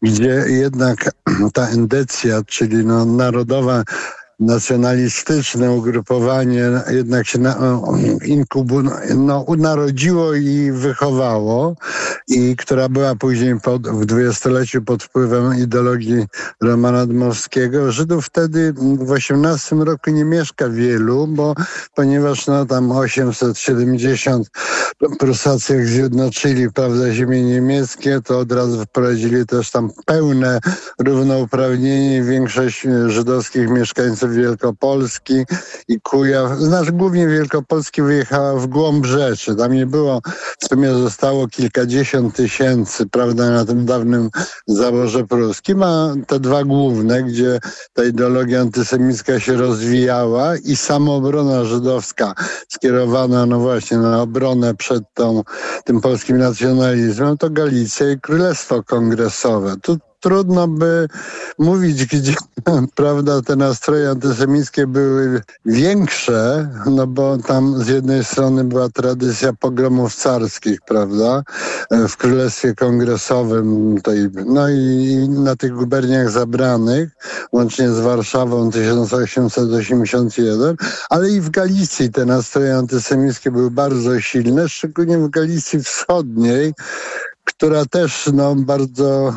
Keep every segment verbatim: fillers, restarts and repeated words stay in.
gdzie jednak ta endecja, czyli no narodowa, nacjonalistyczne ugrupowanie jednak się na, inkubu, no, unarodziło i wychowało, i która była później pod, w dwudziestoleciu pod wpływem ideologii Romana Dmowskiego. Żydów wtedy w osiemnastym roku nie mieszka wielu, bo ponieważ no, tam osiemset siedemdziesiąt Prusacy jak zjednoczyli, prawda, ziemie niemieckie, to od razu wprowadzili też tam pełne równouprawnienie. Większość żydowskich mieszkańców Wielkopolski i Kujaw, znaczy głównie Wielkopolski, wyjechała w głąb rzeczy. Tam nie było, w sumie zostało kilkadziesiąt tysięcy, prawda, na tym dawnym zaborze pruskim, a te dwa główne, gdzie ta ideologia antysemicka się rozwijała i samoobrona żydowska skierowana, no właśnie, na obronę przed tą, tym polskim nacjonalizmem, to Galicja i Królestwo Kongresowe. Tu trudno by mówić, gdzie, prawda, te nastroje antysemickie były większe, no bo tam z jednej strony była tradycja pogromów carskich, prawda, w Królestwie Kongresowym, tej, no i na tych guberniach zabranych, łącznie z Warszawą tysiąc osiemset osiemdziesiąt jeden, ale i w Galicji te nastroje antysemickie były bardzo silne, szczególnie w Galicji Wschodniej, która też, no bardzo,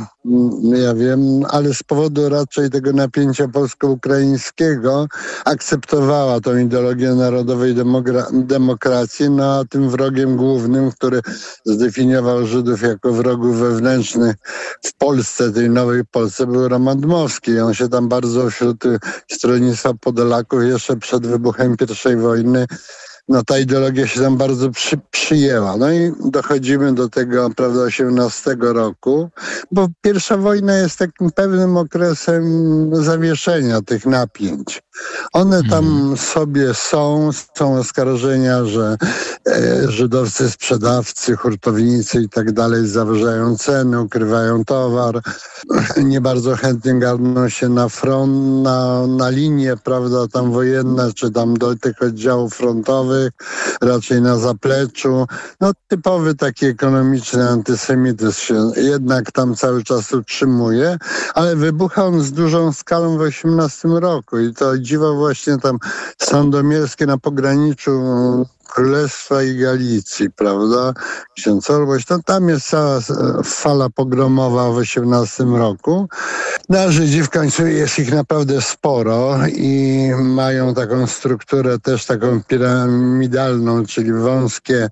ja wiem, ale z powodu raczej tego napięcia polsko-ukraińskiego akceptowała tą ideologię narodowej demokra- demokracji, no a tym wrogiem głównym, który zdefiniował Żydów jako wrogów wewnętrznych w Polsce, tej nowej Polsce, był Roman Dmowski. On się tam bardzo wśród stronnictwa Podolaków jeszcze przed wybuchem pierwszej wojny, no ta ideologia się tam bardzo przy, przyjęła. No i dochodzimy do tego, prawda, osiemnastego roku, bo pierwsza wojna jest takim pewnym okresem zawieszenia tych napięć. One tam hmm. sobie są, są oskarżenia, że e, żydowscy sprzedawcy, hurtownicy i tak dalej zawyżają ceny, ukrywają towar, nie bardzo chętnie garną się na front, na, na linię, prawda, tam wojenne, czy tam do tych oddziałów frontowych, raczej na zapleczu. No typowy taki ekonomiczny antysemityzm się jednak tam cały czas utrzymuje, ale wybucha on z dużą skalą w osiemnastym roku i to dziwo właśnie tam sandomierskie na pograniczu Królestwa i Galicji, prawda? Ksiądz Olboś, no tam jest cała fala pogromowa w osiemnastym roku. Na Żydzi w końcu jest ich naprawdę sporo i mają taką strukturę też taką piramidalną, czyli wąskie,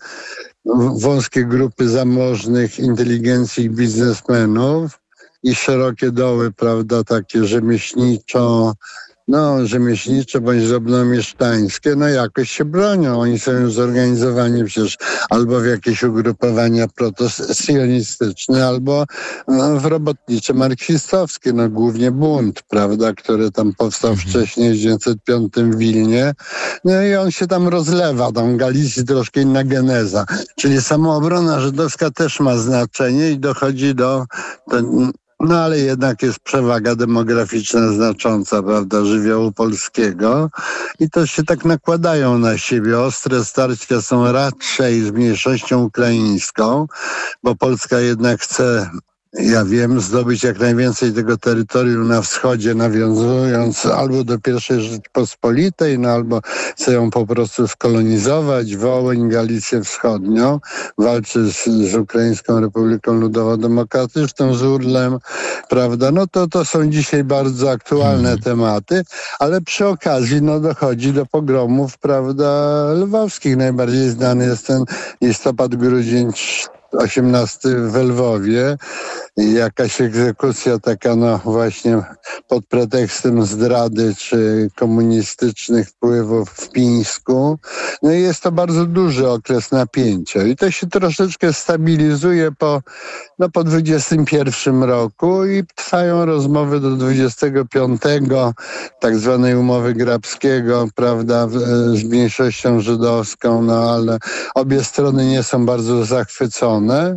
wąskie grupy zamożnych inteligencji i biznesmenów i szerokie doły, prawda, takie rzemieślniczo, no, rzemieślnicze bądź drobnomieszczańskie, no jakoś się bronią. Oni są już zorganizowani przecież albo w jakieś ugrupowania protosjonistyczne, albo no, w robotnicze marksistowskie, no głównie bunt, prawda, który tam powstał mhm. wcześniej w tysiąc dziewięćset piątym w Wilnie. No i on się tam rozlewa, tam w Galicji troszkę inna geneza. Czyli samoobrona żydowska też ma znaczenie i dochodzi do... Ten, no ale jednak jest przewaga demograficzna znacząca, prawda, żywiołu polskiego i to się tak nakładają na siebie. Ostre starcia są raczej z mniejszością ukraińską, bo Polska jednak chce, ja wiem, zdobyć jak najwięcej tego terytorium na wschodzie, nawiązując albo do pierwszej Rzeczypospolitej, no albo chce ją po prostu skolonizować, Wołyń, Galicję Wschodnią, walczy z, z Ukraińską Republiką Ludowo-Demokratyczną, z Urlem, prawda, no to to są dzisiaj bardzo aktualne hmm. tematy, ale przy okazji, no dochodzi do pogromów, prawda, lwowskich. Najbardziej znany jest ten listopad, grudzień osiemnasty w Lwowie. Jakaś egzekucja taka, no właśnie pod pretekstem zdrady czy komunistycznych wpływów w Pińsku. No i jest to bardzo duży okres napięcia i to się troszeczkę stabilizuje po, no po dwudziestym pierwszym roku i trwają rozmowy do dwudziestego piątego, tak zwanej umowy Grabskiego, prawda, z mniejszością żydowską, no ale obie strony nie są bardzo zachwycone.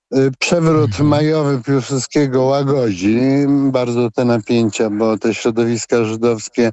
Przewrót majowy Piłsudskiego łagodzi bardzo te napięcia, bo te środowiska żydowskie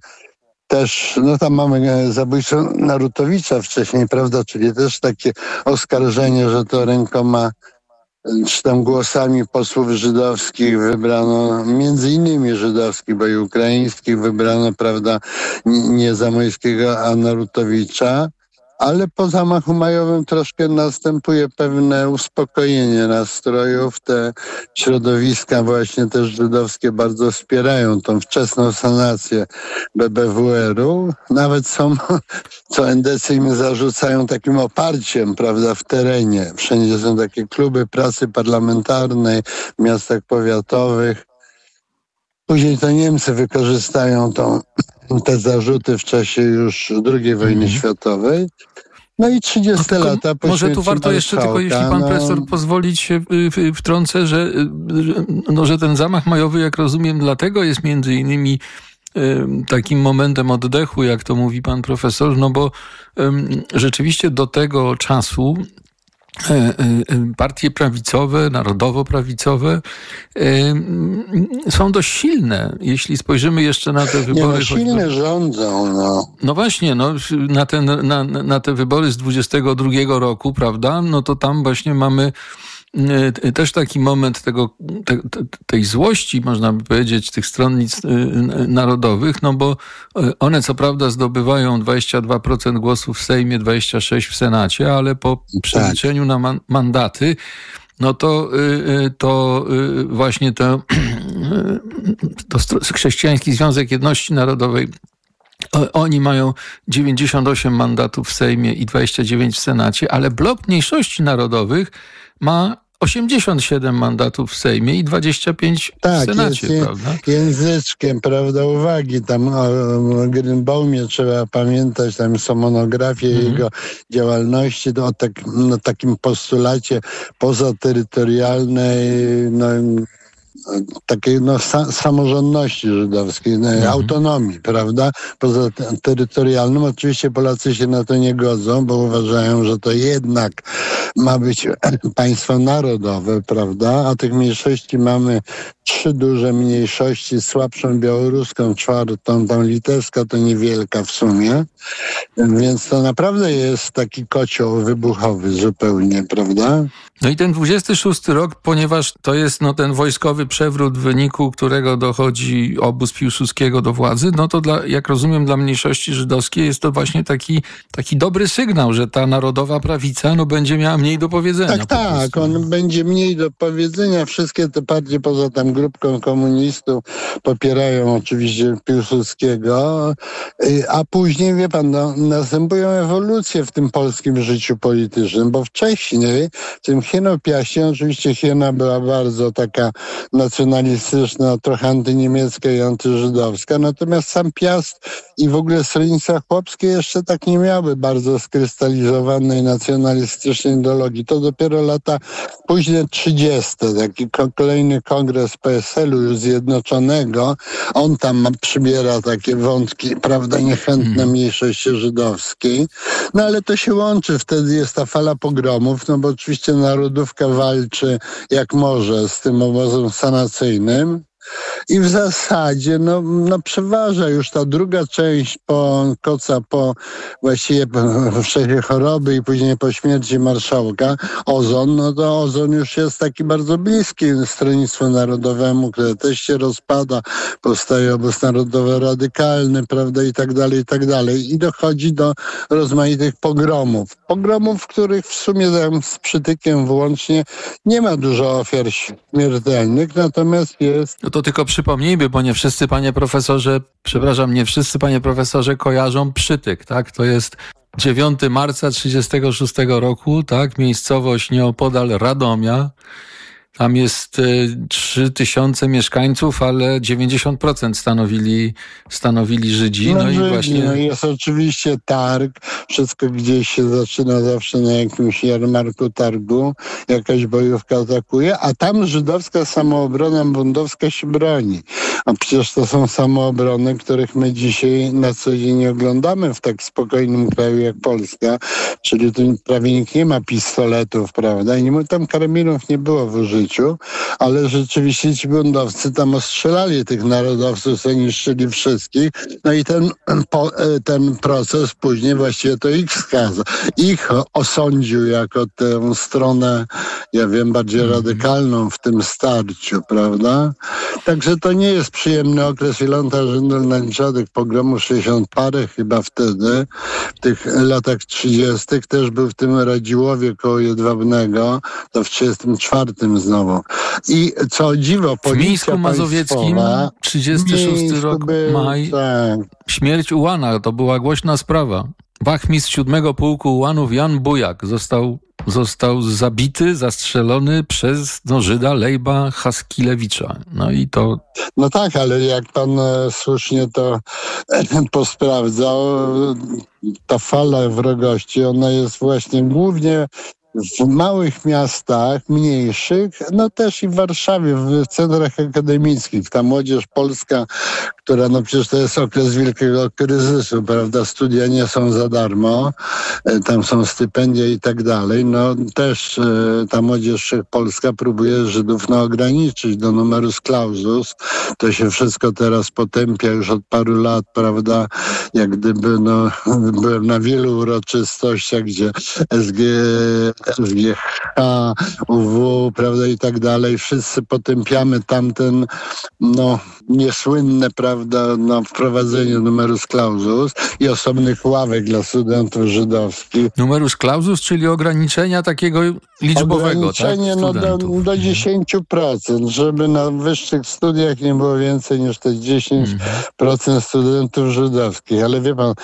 też, no tam mamy zabójstwo Narutowicza wcześniej, prawda, czyli też takie oskarżenie, że to rękoma czy tam głosami posłów żydowskich wybrano, między innymi żydowskich, bo i ukraińskich wybrano, prawda, nie Zamoyskiego, a Narutowicza. Ale po zamachu majowym troszkę następuje pewne uspokojenie nastrojów. Te środowiska właśnie też żydowskie bardzo wspierają tą wczesną sanację B B W R-u. Nawet są, co endecy im zarzucają, takim oparciem, prawda, w terenie. Wszędzie są takie kluby pracy parlamentarnej w miastach powiatowych. Później to Niemcy wykorzystają tą, te zarzuty w czasie już drugiej wojny mm. światowej. No i trzydzieste no lata po może tu warto jeszcze tylko, jeśli pan no... profesor pozwolić się wtrącę, że, no, że ten zamach majowy, jak rozumiem, dlatego jest między innymi takim momentem oddechu, jak to mówi pan profesor, no bo um, rzeczywiście do tego czasu partie prawicowe, narodowo-prawicowe są dość silne. Jeśli spojrzymy jeszcze na te wybory... Nie, no, silne choćby... rządzą, no. No właśnie, no, na, ten, na, na te wybory z dwudziestego drugiego roku, prawda, no to tam właśnie mamy też taki moment tego, te, tej złości, można by powiedzieć, tych stronnic narodowych, no bo one co prawda zdobywają dwadzieścia dwa procent głosów w Sejmie, dwadzieścia sześć w Senacie, ale po przeliczeniu na man- mandaty, no to, to właśnie to, to Chrześcijański Związek Jedności Narodowej, oni mają dziewięćdziesiąt osiem mandatów w Sejmie i dwadzieścia dziewięć w Senacie, ale blok mniejszości narodowych ma osiemdziesiąt siedem mandatów w Sejmie i dwadzieścia pięć tak, w Senacie, jest prawda? Języczkiem, prawda, uwagi. Tam o Grünbaumie trzeba pamiętać, tam są monografie mm. jego działalności o tak, no, takim postulacie pozaterytorialnej, no, takiej no, sa- samorządności żydowskiej, no, mhm. autonomii, prawda, poza terytorialnym. Oczywiście Polacy się na to nie godzą, bo uważają, że to jednak ma być państwo narodowe, prawda, a tych mniejszości mamy trzy duże mniejszości, słabszą białoruską, czwartą, tą litewska to niewielka w sumie, więc to naprawdę jest taki kocioł wybuchowy zupełnie, prawda? No i ten dwudziesty szósty rok, ponieważ to jest no, ten wojskowy przewrót, w wyniku którego dochodzi obóz Piłsudskiego do władzy, no to dla, jak rozumiem, dla mniejszości żydowskiej jest to właśnie taki, taki dobry sygnał, że ta narodowa prawica no, będzie miała mniej do powiedzenia. Tak, tak, on będzie mniej do powiedzenia. Wszystkie te partie poza tam grupką komunistów popierają oczywiście Piłsudskiego, a później, wie pan, no, następują ewolucje w tym polskim życiu politycznym, bo wcześniej w tym Hieno-Piaście, oczywiście Hiena była bardzo taka nacjonalistyczna, trochę antyniemiecka i antyżydowska, natomiast sam Piast i w ogóle stronnictwa chłopskie jeszcze tak nie miały bardzo skrystalizowanej nacjonalistycznej ideologii. To dopiero lata późne trzydzieste, taki kolejny kongres P S L-u już zjednoczonego, on tam przybiera takie wątki, prawda, niechętne mniejszości żydowskiej, no ale to się łączy, wtedy jest ta fala pogromów, no bo oczywiście narodówka walczy jak może z tym obozem sanacyjnym. I w zasadzie no, no przeważa już ta druga część po koca po właściwie w czasie choroby i później po śmierci marszałka Ozon, no to Ozon już jest taki bardzo bliski Stronnictwu Narodowemu, które też się rozpada, powstaje obóz narodowy radykalny, prawda, i tak dalej, i tak dalej. I dochodzi do rozmaitych pogromów. Pogromów, w których w sumie tam z przytykiem wyłącznie nie ma dużo ofiar śmiertelnych, natomiast jest... No to tylko przypomnijmy, bo nie wszyscy, panie profesorze, przepraszam, nie wszyscy, panie profesorze, kojarzą Przytyk, tak? To jest dziewiątego marca trzydziestego szóstego roku, tak? Miejscowość nieopodal Radomia. Tam jest trzy tysiące mieszkańców, ale dziewięćdziesiąt procent stanowili, stanowili Żydzi. No, no Żydzi, i właśnie... no jest oczywiście targ. Wszystko gdzieś się zaczyna zawsze na jakimś jarmarku targu. Jakaś bojówka atakuje, a tam żydowska samoobrona bundowska się broni. A przecież to są samoobrony, których my dzisiaj na co dzień nie oglądamy w tak spokojnym kraju jak Polska, czyli tu prawie nikt nie ma pistoletów, prawda? I nie, tam karabinów nie było w użyciu, ale rzeczywiście ci bundowcy tam ostrzelali tych narodowców, co niszczyli wszystkich. No i ten, po, ten proces później właściwie to ich skazał. Ich osądził jako tę stronę, ja wiem, bardziej radykalną w tym starciu, prawda? Także to nie jest przyjemny okres. Ilonta Żyndel nalicza tych pogromów sześćdziesiąt parę chyba wtedy. W tych latach trzydziestych też był w tym Radziłowie koło Jedwabnego, to w trzydziestym czwartym znowu. I co dziwo, policja w Mińsku Mazowieckim, trzydziesty szósty rok, był, maj, tak. Śmierć Ułana, to była głośna sprawa. Wachmistrz siódmego Pułku Ułanów Jan Bujak został, został zabity, zastrzelony przez no, Żyda Lejba Haskilewicza. No i to... No tak, ale jak pan e, słusznie to e, posprawdzał, ta fala wrogości, ona jest właśnie głównie w małych miastach, mniejszych, no też i w Warszawie, w centrach akademickich. Ta młodzież polska, która, no przecież to jest okres wielkiego kryzysu, prawda? Studia nie są za darmo, tam są stypendia i tak dalej. No też ta młodzież polska próbuje Żydów no, ograniczyć do numerus clausus. To się wszystko teraz potępia już od paru lat, prawda? Jak gdyby, no, byłem na wielu uroczystościach, gdzie S G S G H, U W, prawda, i tak dalej. Wszyscy potępiamy tamten, no, niesłynne, prawda, no, wprowadzenie numerus clausus i osobnych ławek dla studentów żydowskich. Numerus clausus, czyli ograniczenia takiego liczbowego, Ograniczenie, tak? no, do, do dziesięć procent, żeby na wyższych studiach nie było więcej niż te dziesięć procent mm. studentów żydowskich. Ale wie pan,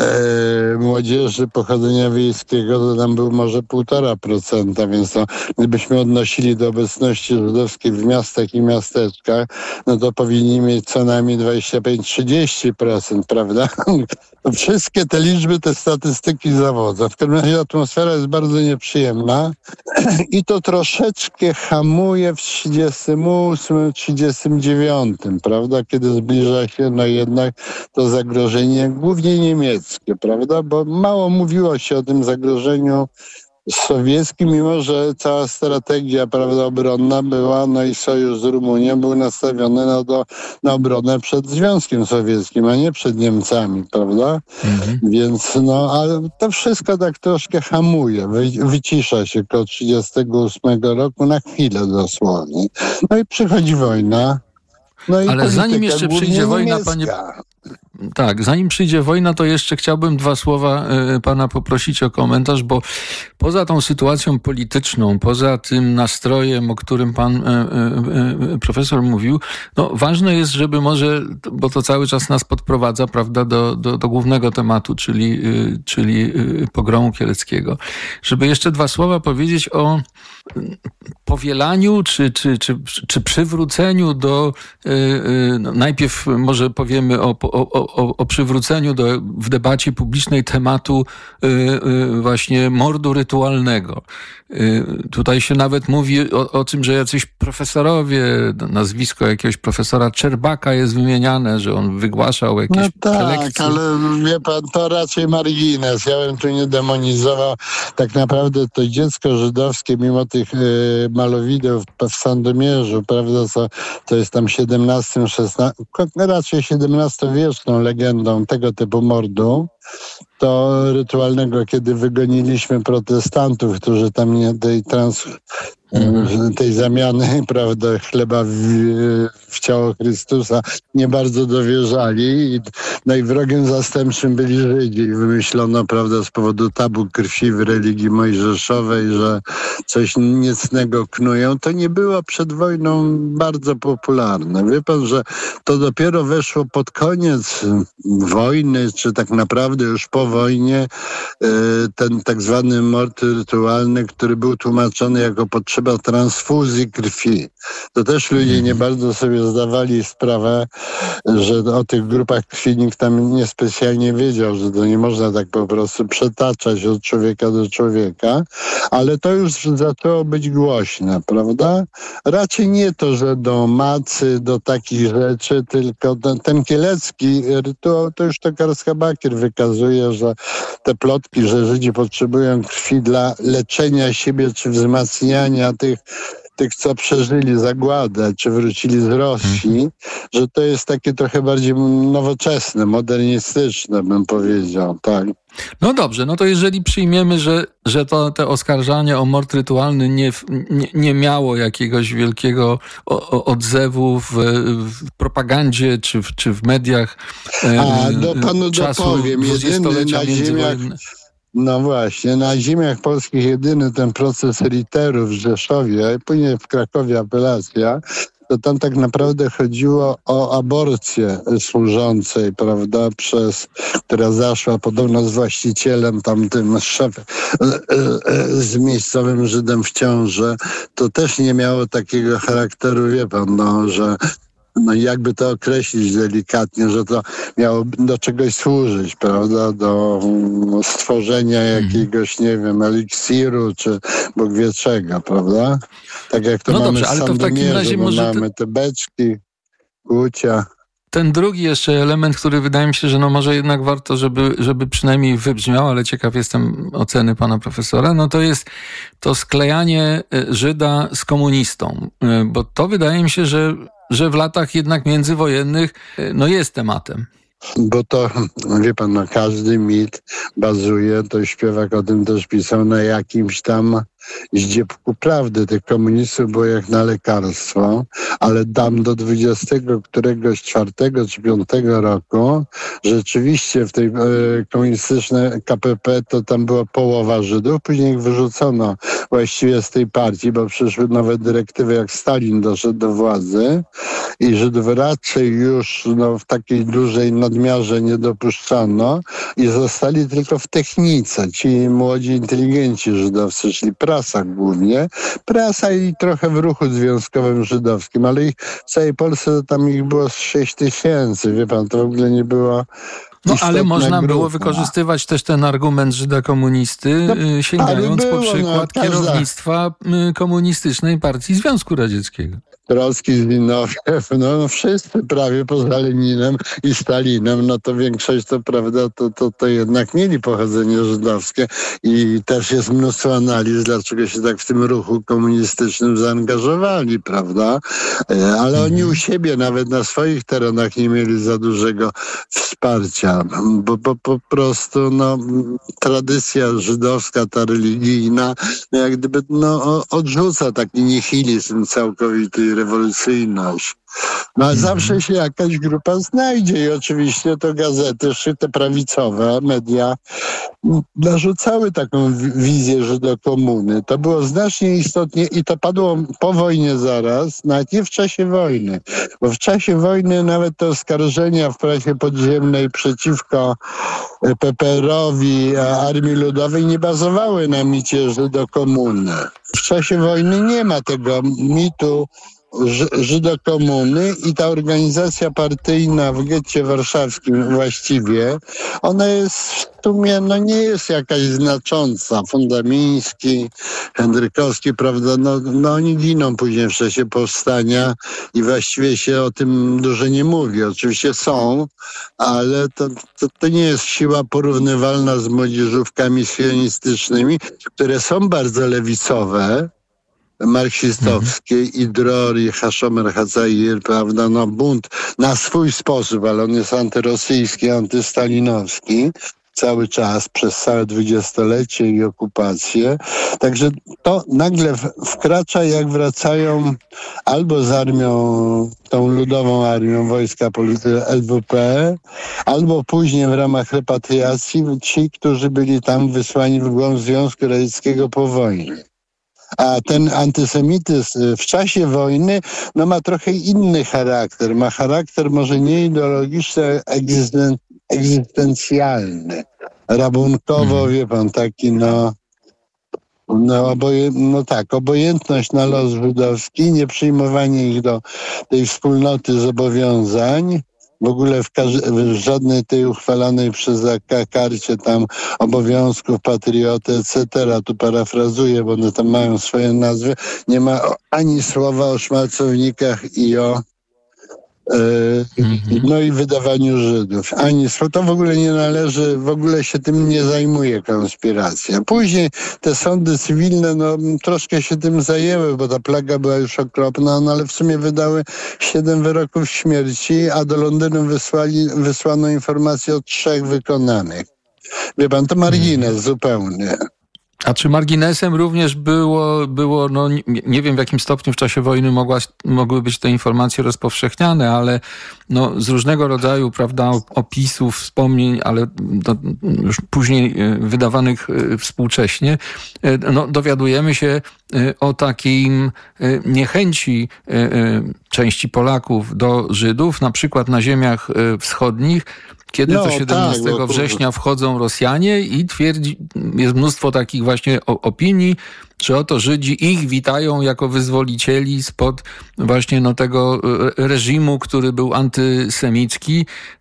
e, młodzieży pochodzenia wiejskiego to tam był może półtora procenta, więc to, gdybyśmy odnosili do obecności żydowskiej w miastach i miasteczkach, no to powinni mieć co najmniej dwadzieścia pięć do trzydziestu procent, prawda? Wszystkie te liczby, te statystyki zawodzą. W każdym razie atmosfera jest bardzo nieprzyjemna i to troszeczkę hamuje w trzydziestym ósmym, trzydziestym dziewiątym, prawda? Kiedy zbliża się no jednak to zagrożenie głównie niemieckie, prawda? Bo mało mówiło się o tym zagrożeniu sowiecki, mimo że cała strategia, prawda, obronna była, no i sojusz z Rumunią był nastawiony na, do, na obronę przed Związkiem Sowieckim, a nie przed Niemcami, prawda? Mhm. Więc no, ale to wszystko tak troszkę hamuje, wy, wycisza się koło trzydziestego ósmego roku na chwilę dosłownie. No i przychodzi wojna. No i ale zanim jeszcze przyjdzie wojna, niemiecka. panie... Tak, zanim przyjdzie wojna, to jeszcze chciałbym dwa słowa y, pana poprosić o komentarz, bo poza tą sytuacją polityczną, poza tym nastrojem, o którym pan y, y, y, profesor mówił, no ważne jest, żeby może, bo to cały czas nas podprowadza, prawda, do, do, do głównego tematu, czyli, y, czyli y, pogromu kieleckiego, żeby jeszcze dwa słowa powiedzieć o powielaniu, czy, czy, czy, czy przywróceniu do, y, y, no najpierw może powiemy o, o, o, o przywróceniu do, w debacie publicznej tematu y, y, właśnie mordu rytualnego. Y, tutaj się nawet mówi o, o tym, że jacyś profesorowie, nazwisko jakiegoś profesora Czerbaka jest wymieniane, że on wygłaszał jakieś no tak, prelekcje. Ale wie pan, to raczej margines. Ja bym tu nie demonizował. Tak naprawdę to dziecko żydowskie, mimo tych y, malowidów w Sandomierzu, prawda, co, to jest tam siedemnastym, szesnastym, raczej siedemnastowieczną legendą tego typu mordu, to rytualnego, kiedy wygoniliśmy protestantów, którzy tam nie tej trans, mm. tej zamiany, prawda, chleba w, w ciało Chrystusa nie bardzo dowierzali. I, no i wrogiem zastępczym byli Żydzi. I wymyślono, prawda, z powodu tabu krwi w religii mojżeszowej, że coś niecnego knują. To nie było przed wojną bardzo popularne. Wie pan, że to dopiero weszło pod koniec wojny, czy tak naprawdę już po wojnie, ten tak zwany mord rytualny, który był tłumaczony jako potrzeba potrzeba transfuzji krwi. To też ludzie nie bardzo sobie zdawali sprawę, że o tych grupach krwi nikt tam niespecjalnie wiedział, że to nie można tak po prostu przetaczać od człowieka do człowieka, ale to już zaczęło być głośne, prawda? Raczej nie to, że do macy, do takich rzeczy, tylko ten, ten kielecki rytuał, to już to Karska-Bakier wykazuje, że te plotki, że Żydzi potrzebują krwi dla leczenia siebie czy wzmacniania tych tych, co przeżyli zagładę, czy wrócili z Rosji, że to jest takie trochę bardziej nowoczesne, modernistyczne, bym powiedział, tak. No dobrze, no to jeżeli przyjmiemy, że, że to te oskarżanie o mord rytualny nie, nie, nie miało jakiegoś wielkiego o, o, odzewu w, w propagandzie czy w, czy w mediach e, A, do panu dopowiem, jedyny na ziemiach... No właśnie, na ziemiach polskich jedyny ten proces Riterów w Rzeszowie, później w Krakowie apelacja, to tam tak naprawdę chodziło o aborcję służącej, prawda, przez, która zaszła podobno z właścicielem, tamtym szef, z miejscowym Żydem w ciąży. To też nie miało takiego charakteru, wie pan, no, że no jakby to określić delikatnie, że to miało do czegoś służyć, prawda, do stworzenia jakiegoś, nie wiem, eliksiru, czy Bóg wie czego, prawda? Tak jak to no mamy dobrze, w ale to w takim razie może mamy te beczki, kłucia. Ten drugi jeszcze element, który wydaje mi się, że no może jednak warto, żeby, żeby przynajmniej wybrzmiał, ale ciekaw jestem oceny pana profesora, no to jest to sklejanie Żyda z komunistą, bo to wydaje mi się, że, że w latach jednak międzywojennych no jest tematem. Bo to, wie pan, no każdy mit bazuje, to Śpiewak o tym też pisał, na jakimś tam zdziepku prawdy. Tych komunistów było jak na lekarstwo, ale dam do dwudziestego któregoś czwartego czy piątego roku rzeczywiście w tej e, komunistycznej K P P to tam była połowa Żydów, później ich wyrzucono właściwie z tej partii, bo przyszły nowe dyrektywy, jak Stalin doszedł do władzy i Żydów raczej już no, w takiej dużej nadmiarze nie dopuszczano i zostali tylko w technice. Ci młodzi inteligenci żydowscy, czyli prasa głównie, prasa i trochę w ruchu związkowym żydowskim, ale ich w całej Polsce to tam ich było z sześć tysięcy, wie pan, to w ogóle nie było. No ale można grupa. było wykorzystywać też ten argument Żyda komunisty, no, sięgając było, po przykład no, kierownictwa komunistycznej partii Związku Radzieckiego. Trocki, Zbigniew, no wszyscy prawie poza Leninem i Stalinem, no to większość to prawda, to, to, to jednak mieli pochodzenie żydowskie i też jest mnóstwo analiz, dlaczego się tak w tym ruchu komunistycznym zaangażowali, prawda? Ale oni u siebie, nawet na swoich terenach nie mieli za dużego wsparcia, bo, bo po prostu no, tradycja żydowska, ta religijna, no, jak gdyby no, odrzuca taki nihilizm całkowity, rewolucyjność. No a zawsze się jakaś grupa znajdzie i oczywiście to gazety, te prawicowe, media narzucały taką wizję Żydokomuny. To było znacznie istotnie i to padło po wojnie zaraz, nawet nie w czasie wojny, bo w czasie wojny nawet te oskarżenia w prasie podziemnej przeciwko P P R owi, Armii Ludowej nie bazowały na micie Żydokomuny. W czasie wojny nie ma tego mitu Żydokomuny i ta organizacja partyjna w getcie warszawskim właściwie, ona jest w sumie, no nie jest jakaś znacząca. Fundamiński, Hendrykowski, prawda, no, no oni giną później w czasie powstania i właściwie się o tym dużo nie mówi. Oczywiście są, ale to, to, to nie jest siła porównywalna z młodzieżówkami sionistycznymi, które są bardzo lewicowe, marksistowskie, mhm. i Dror, i Hashomer Hazair, prawda, no bunt na swój sposób, ale on jest antyrosyjski, antystalinowski cały czas, przez całe dwudziestolecie i okupację. Także to nagle wkracza, jak wracają albo z armią, tą ludową armią wojska L W P, albo później w ramach repatriacji ci, którzy byli tam wysłani w głąb Związku Radzieckiego po wojnie. A ten antysemityzm w czasie wojny no, ma trochę inny charakter. Ma charakter może nie ideologiczny, egzysten- egzystencjalny. Rabunkowo, wie pan, taki no No, oboje, no tak, obojętność na los żydowski, nieprzyjmowanie ich do tej wspólnoty zobowiązań, w ogóle w, każ- w żadnej tej uchwalanej przez A K karcie tam obowiązków patrioty, et cetera. Tu parafrazuję, bo one tam mają swoje nazwy. Nie ma ani słowa o szmalcownikach i o Mhm. no i wydawaniu Żydów. Ani to w ogóle nie należy, w ogóle się tym nie zajmuje konspiracja. Później te sądy cywilne, no troszkę się tym zajęły, bo ta plaga była już okropna, no ale w sumie wydały siedem wyroków śmierci, a do Londynu wysłali, wysłano informację o trzech wykonanych. Wie pan, to margines zupełnie. A czy marginesem również było, było no nie, nie wiem w jakim stopniu w czasie wojny mogła, mogły być te informacje rozpowszechniane, ale no, z różnego rodzaju, prawda, opisów, wspomnień, ale do, już później wydawanych współcześnie, no, dowiadujemy się o takiej niechęci części Polaków do Żydów, na przykład na ziemiach wschodnich, kiedy No, to siedemnastego tak, września wchodzą Rosjanie i twierdzi, jest mnóstwo takich właśnie opinii, że oto Żydzi ich witają jako wyzwolicieli spod właśnie no, tego reżimu, który był antysemicki.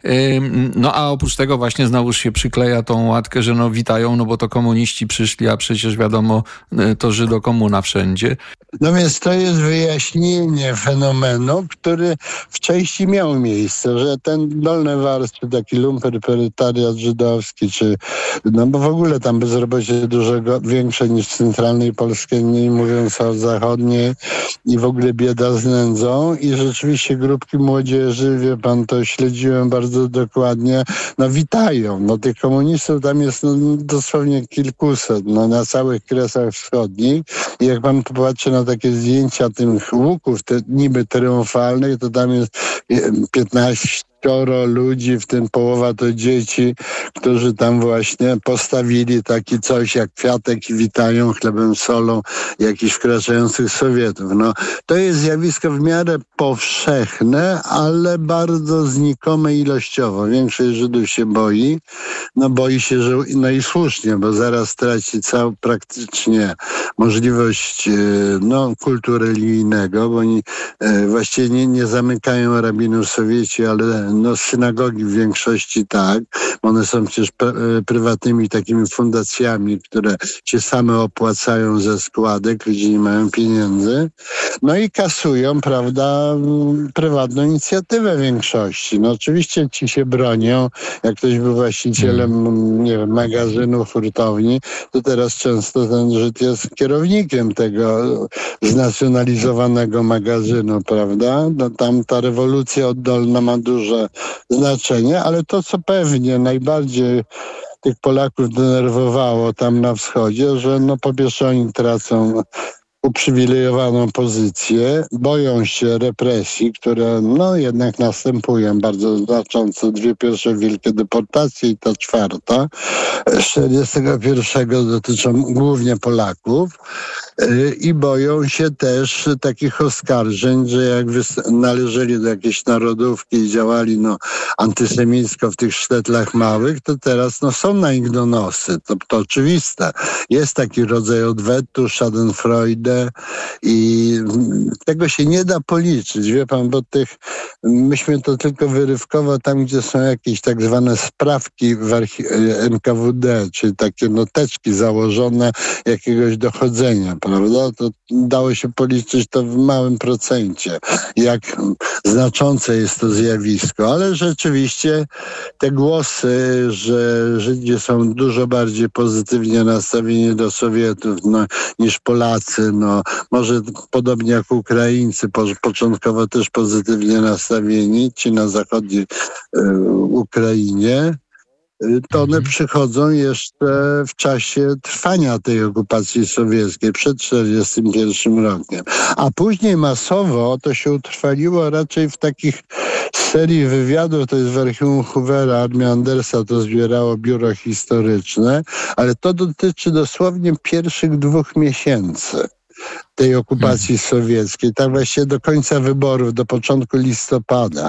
No a oprócz tego właśnie znowuż się przykleja tą łatkę, że no witają, no bo to komuniści przyszli, a przecież wiadomo, to Żydokomuna wszędzie. No więc to jest wyjaśnienie fenomenu, który w części miał miejsce, że ten dolne warstwy, taki lumperproletariat żydowski, czy no bo w ogóle tam bezrobocie dużego, większe niż w centralnej Polsce, nie mówiąc o zachodniej, i w ogóle bieda z nędzą i rzeczywiście grupki młodzieży, wie pan, to śledziłem bardzo dokładnie, no witają, no tych komunistów tam jest no, dosłownie kilkuset, no na całych Kresach Wschodnich i jak pan popatrzy na takie zdjęcia tych łuków, te niby triumfalnych, to tam jest piętnaście ludzi, w tym połowa to dzieci, którzy tam właśnie postawili taki coś jak kwiatek i witają chlebem, solą jakichś wkraczających Sowietów. No, to jest zjawisko w miarę powszechne, ale bardzo znikome ilościowo. Większość Żydów się boi. No boi się, że no i słusznie, bo zaraz straci całą praktycznie możliwość no, kultu religijnego, bo oni e, właściwie nie, nie zamykają rabinów Sowieci, ale no synagogi w większości tak. One są przecież pr- prywatnymi takimi fundacjami, które się same opłacają ze składek, ludzie nie mają pieniędzy. No i kasują, prawda, prywatną inicjatywę w większości. No oczywiście ci się bronią. Jak ktoś był właścicielem, nie wiem, magazynu, hurtowni, to teraz często ten Żyd jest kierownikiem tego znacjonalizowanego magazynu, prawda? No tam ta rewolucja oddolna ma duże znaczenie, ale to, co pewnie najbardziej tych Polaków denerwowało tam na wschodzie, że no po pierwsze oni tracą uprzywilejowaną pozycję, boją się represji, które no jednak następują bardzo znacząco. Dwie pierwsze wielkie deportacje i ta czwarta z czterdziestego pierwszego dotyczą głównie Polaków i boją się też takich oskarżeń, że jak należeli do jakiejś narodówki i działali no antysemicko w tych sztetlach małych, to teraz no są na ich donosy. To, to oczywiste. Jest taki rodzaj odwetu, schadenfreude i tego się nie da policzyć, wie pan, bo tych, myśmy to tylko wyrywkowo tam, gdzie są jakieś tak zwane sprawki w archi- N K W D, czyli takie noteczki założone jakiegoś dochodzenia, prawda? To dało się policzyć to w małym procencie, jak znaczące jest to zjawisko, ale rzeczywiście te głosy, że Żydzi są dużo bardziej pozytywnie nastawieni do Sowietów no, niż Polacy, no może podobnie jak Ukraińcy, po, początkowo też pozytywnie nastawieni, ci na zachodniej y, Ukrainie, to one przychodzą jeszcze w czasie trwania tej okupacji sowieckiej, przed czterdziestym pierwszym rokiem. A później masowo to się utrwaliło raczej w takich serii wywiadów, to jest w archiwum Hoovera, Armia Andersa to zbierało biuro historyczne, ale to dotyczy dosłownie pierwszych dwóch miesięcy tej okupacji sowieckiej, tak właściwie do końca wyborów, do początku listopada.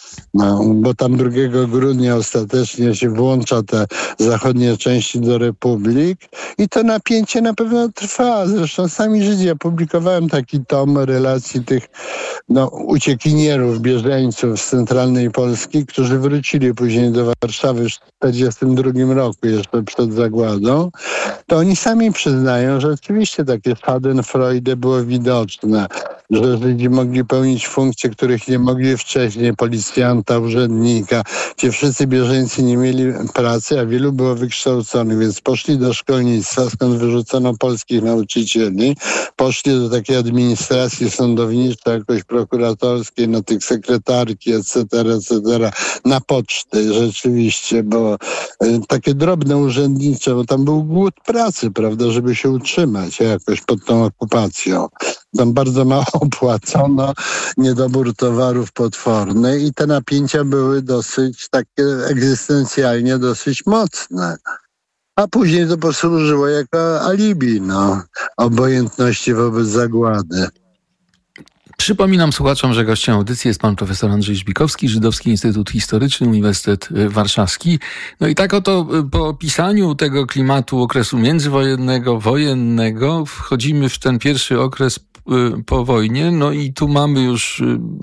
No, bo tam drugiego grudnia ostatecznie się włącza te zachodnie części do republik i to napięcie na pewno trwa. Zresztą sami Żydzi, ja publikowałem taki tom relacji tych no, uciekinierów, bieżeńców z centralnej Polski, którzy wrócili później do Warszawy w tysiąc dziewięćset czterdziestym drugim roku, jeszcze przed zagładą. To oni sami przyznają, że oczywiście takie schadenfreude było widoczne, że Żydzi mogli pełnić funkcje, których nie mogli wcześniej, policjanta, urzędnika. Ci wszyscy bieżeńcy nie mieli pracy, a wielu było wykształconych, więc poszli do szkolnictwa, skąd wyrzucono polskich nauczycieli, poszli do takiej administracji sądowniczej, jakoś prokuratorskiej, na tych sekretarki, et cetera, et cetera, na poczty rzeczywiście, bo y, takie drobne urzędnicze, bo tam był głód pracy, prawda, żeby się utrzymać jakoś pod tą okupacją. Tam bardzo mało płacono, niedobór towarów potworny i te napięcia były dosyć takie egzystencjalnie dosyć mocne. A później to posłużyło jako alibi, no, obojętności wobec zagłady. Przypominam słuchaczom, że gościem audycji jest pan profesor Andrzej Żbikowski, Żydowski Instytut Historyczny, Uniwersytet Warszawski. No i tak oto po opisaniu tego klimatu okresu międzywojennego, wojennego wchodzimy w ten pierwszy okres po wojnie, no i tu mamy już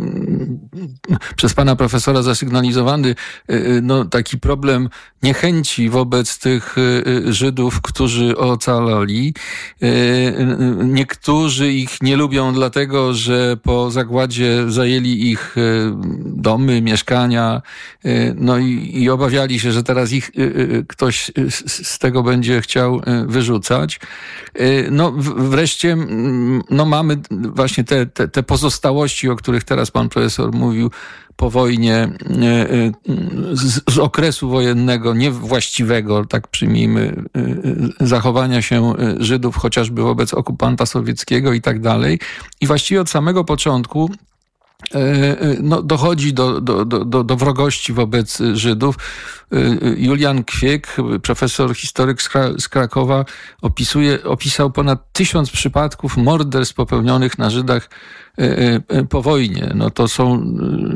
przez pana profesora zasygnalizowany no, taki problem niechęci wobec tych Żydów, którzy ocalali. Niektórzy ich nie lubią dlatego, że po zagładzie zajęli ich domy, mieszkania, no i, i obawiali się, że teraz ich ktoś z tego będzie chciał wyrzucać. No wreszcie no mamy właśnie te, te, te pozostałości, o których teraz pan profesor mówił, po wojnie, z, z okresu wojennego, niewłaściwego, tak przyjmijmy, zachowania się Żydów chociażby wobec okupanta sowieckiego i tak dalej. I właściwie od samego początku no, dochodzi do, do, do, do wrogości wobec Żydów. Julian Kwiek, profesor, historyk z Krakowa, opisuje, opisał ponad tysiąc przypadków morderstw popełnionych na Żydach po wojnie. No to są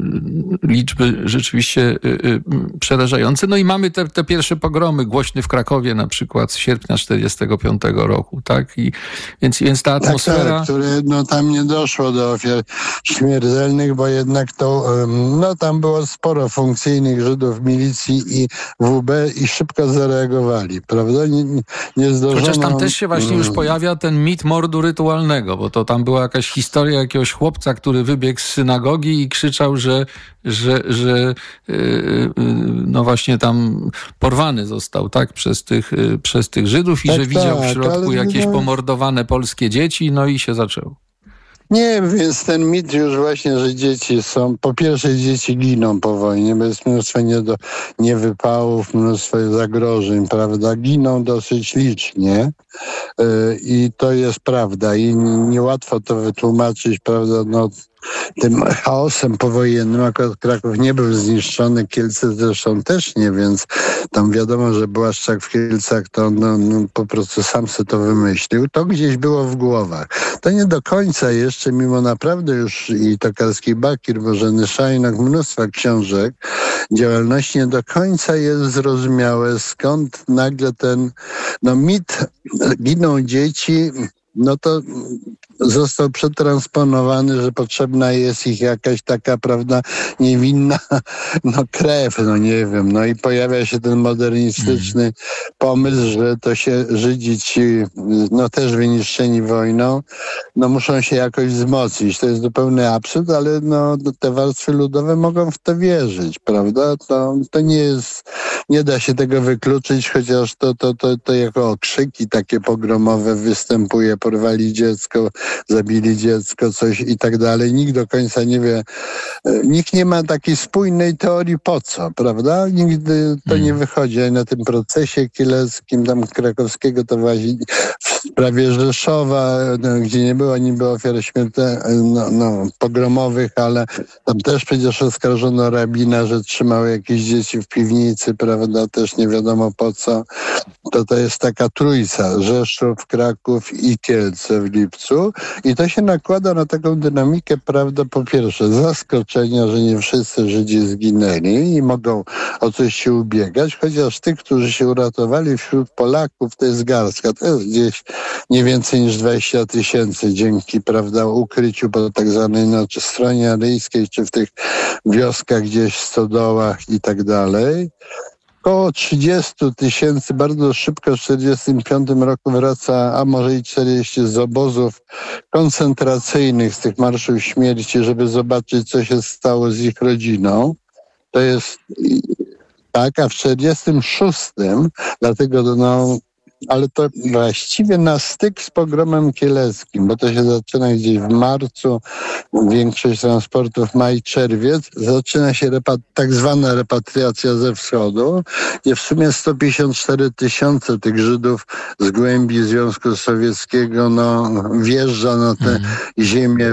liczby rzeczywiście przerażające. No i mamy te, te pierwsze pogromy, głośny w Krakowie na przykład z sierpnia tysiąc dziewięćset czterdziestego piątego roku, tak? I więc, więc ta atmosfera... Tak, tak, które, no tam nie doszło do ofiar śmiertelnych, bo jednak to, no tam było sporo funkcyjnych Żydów w milicji i W B i szybko zareagowali, prawda? Nie, nie zdążono... Chociaż tam też się właśnie już pojawia ten mit mordu rytualnego, bo to tam była jakaś historia jakiegoś chłopca, który wybiegł z synagogi i krzyczał, że, że, że yy, no właśnie tam porwany został, tak, przez tych, yy, przez tych Żydów i tak, że widział tak, w środku jakieś no... pomordowane polskie dzieci, no i się zaczęło. Nie, więc ten mit już właśnie, że dzieci są, po pierwsze dzieci giną po wojnie, bo jest mnóstwo niedo, niewypałów, mnóstwo zagrożeń, prawda, giną dosyć licznie yy, i to jest prawda i niełatwo to wytłumaczyć, prawda, no tym chaosem powojennym. Akurat Kraków nie był zniszczony, Kielce zresztą też nie, więc tam wiadomo, że Błaszczak w Kielcach to no, no, po prostu sam sobie to wymyślił. To gdzieś było w głowach. To nie do końca jeszcze, mimo naprawdę już i Tokarski Bakir, Bożeny Szajnok, mnóstwa książek, działalności nie do końca jest zrozumiałe, skąd nagle ten no, mit, giną dzieci, no to został przetransponowany, że potrzebna jest ich jakaś taka, prawda, niewinna no krew, no nie wiem. No i pojawia się ten modernistyczny mm. pomysł, że to się Żydzi ci, no też wyniszczeni wojną, no muszą się jakoś wzmocnić. To jest zupełny absurd, ale no te warstwy ludowe mogą w to wierzyć, prawda? To, to nie jest, nie da się tego wykluczyć, chociaż to, to, to, to jako okrzyki takie pogromowe występuje, porwali dziecko, zabili dziecko, coś i tak dalej. Nikt do końca nie wie, nikt nie ma takiej spójnej teorii po co, prawda? Nigdy to nie wychodzi. Na tym procesie kieleckim tam krakowskiego to właśnie sprawie Rzeszowa, no, gdzie nie było niby ofiar śmiertelnych, no, no, pogromowych, ale tam też przecież oskarżono rabina, że trzymał jakieś dzieci w piwnicy, prawda, też nie wiadomo po co. To to jest taka trójca, Rzeszów, Kraków i Kielce w lipcu i to się nakłada na taką dynamikę, prawda, po pierwsze zaskoczenia, że nie wszyscy Żydzi zginęli i mogą o coś się ubiegać, chociaż tych, którzy się uratowali wśród Polaków, to jest garstka, to jest gdzieś nie więcej niż dwadzieścia tysięcy dzięki, prawda, ukryciu po tak zwanej no, czy stronie aryjskiej, czy w tych wioskach gdzieś, stodołach i tak dalej. Około trzydzieści tysięcy bardzo szybko w czterdziestym piątym roku wraca, a może i czterdzieści z obozów koncentracyjnych, z tych marszów śmierci, żeby zobaczyć, co się stało z ich rodziną. To jest tak, a w czterdziestym szóstym, dlatego no, ale to właściwie na styk z pogromem kieleckim, bo to się zaczyna gdzieś w marcu, większość transportów maj, czerwiec, zaczyna się repat- tak zwana repatriacja ze wschodu, gdzie w sumie sto pięćdziesiąt cztery tysiące tych Żydów z głębi Związku Sowieckiego no, wjeżdża na te mm. ziemie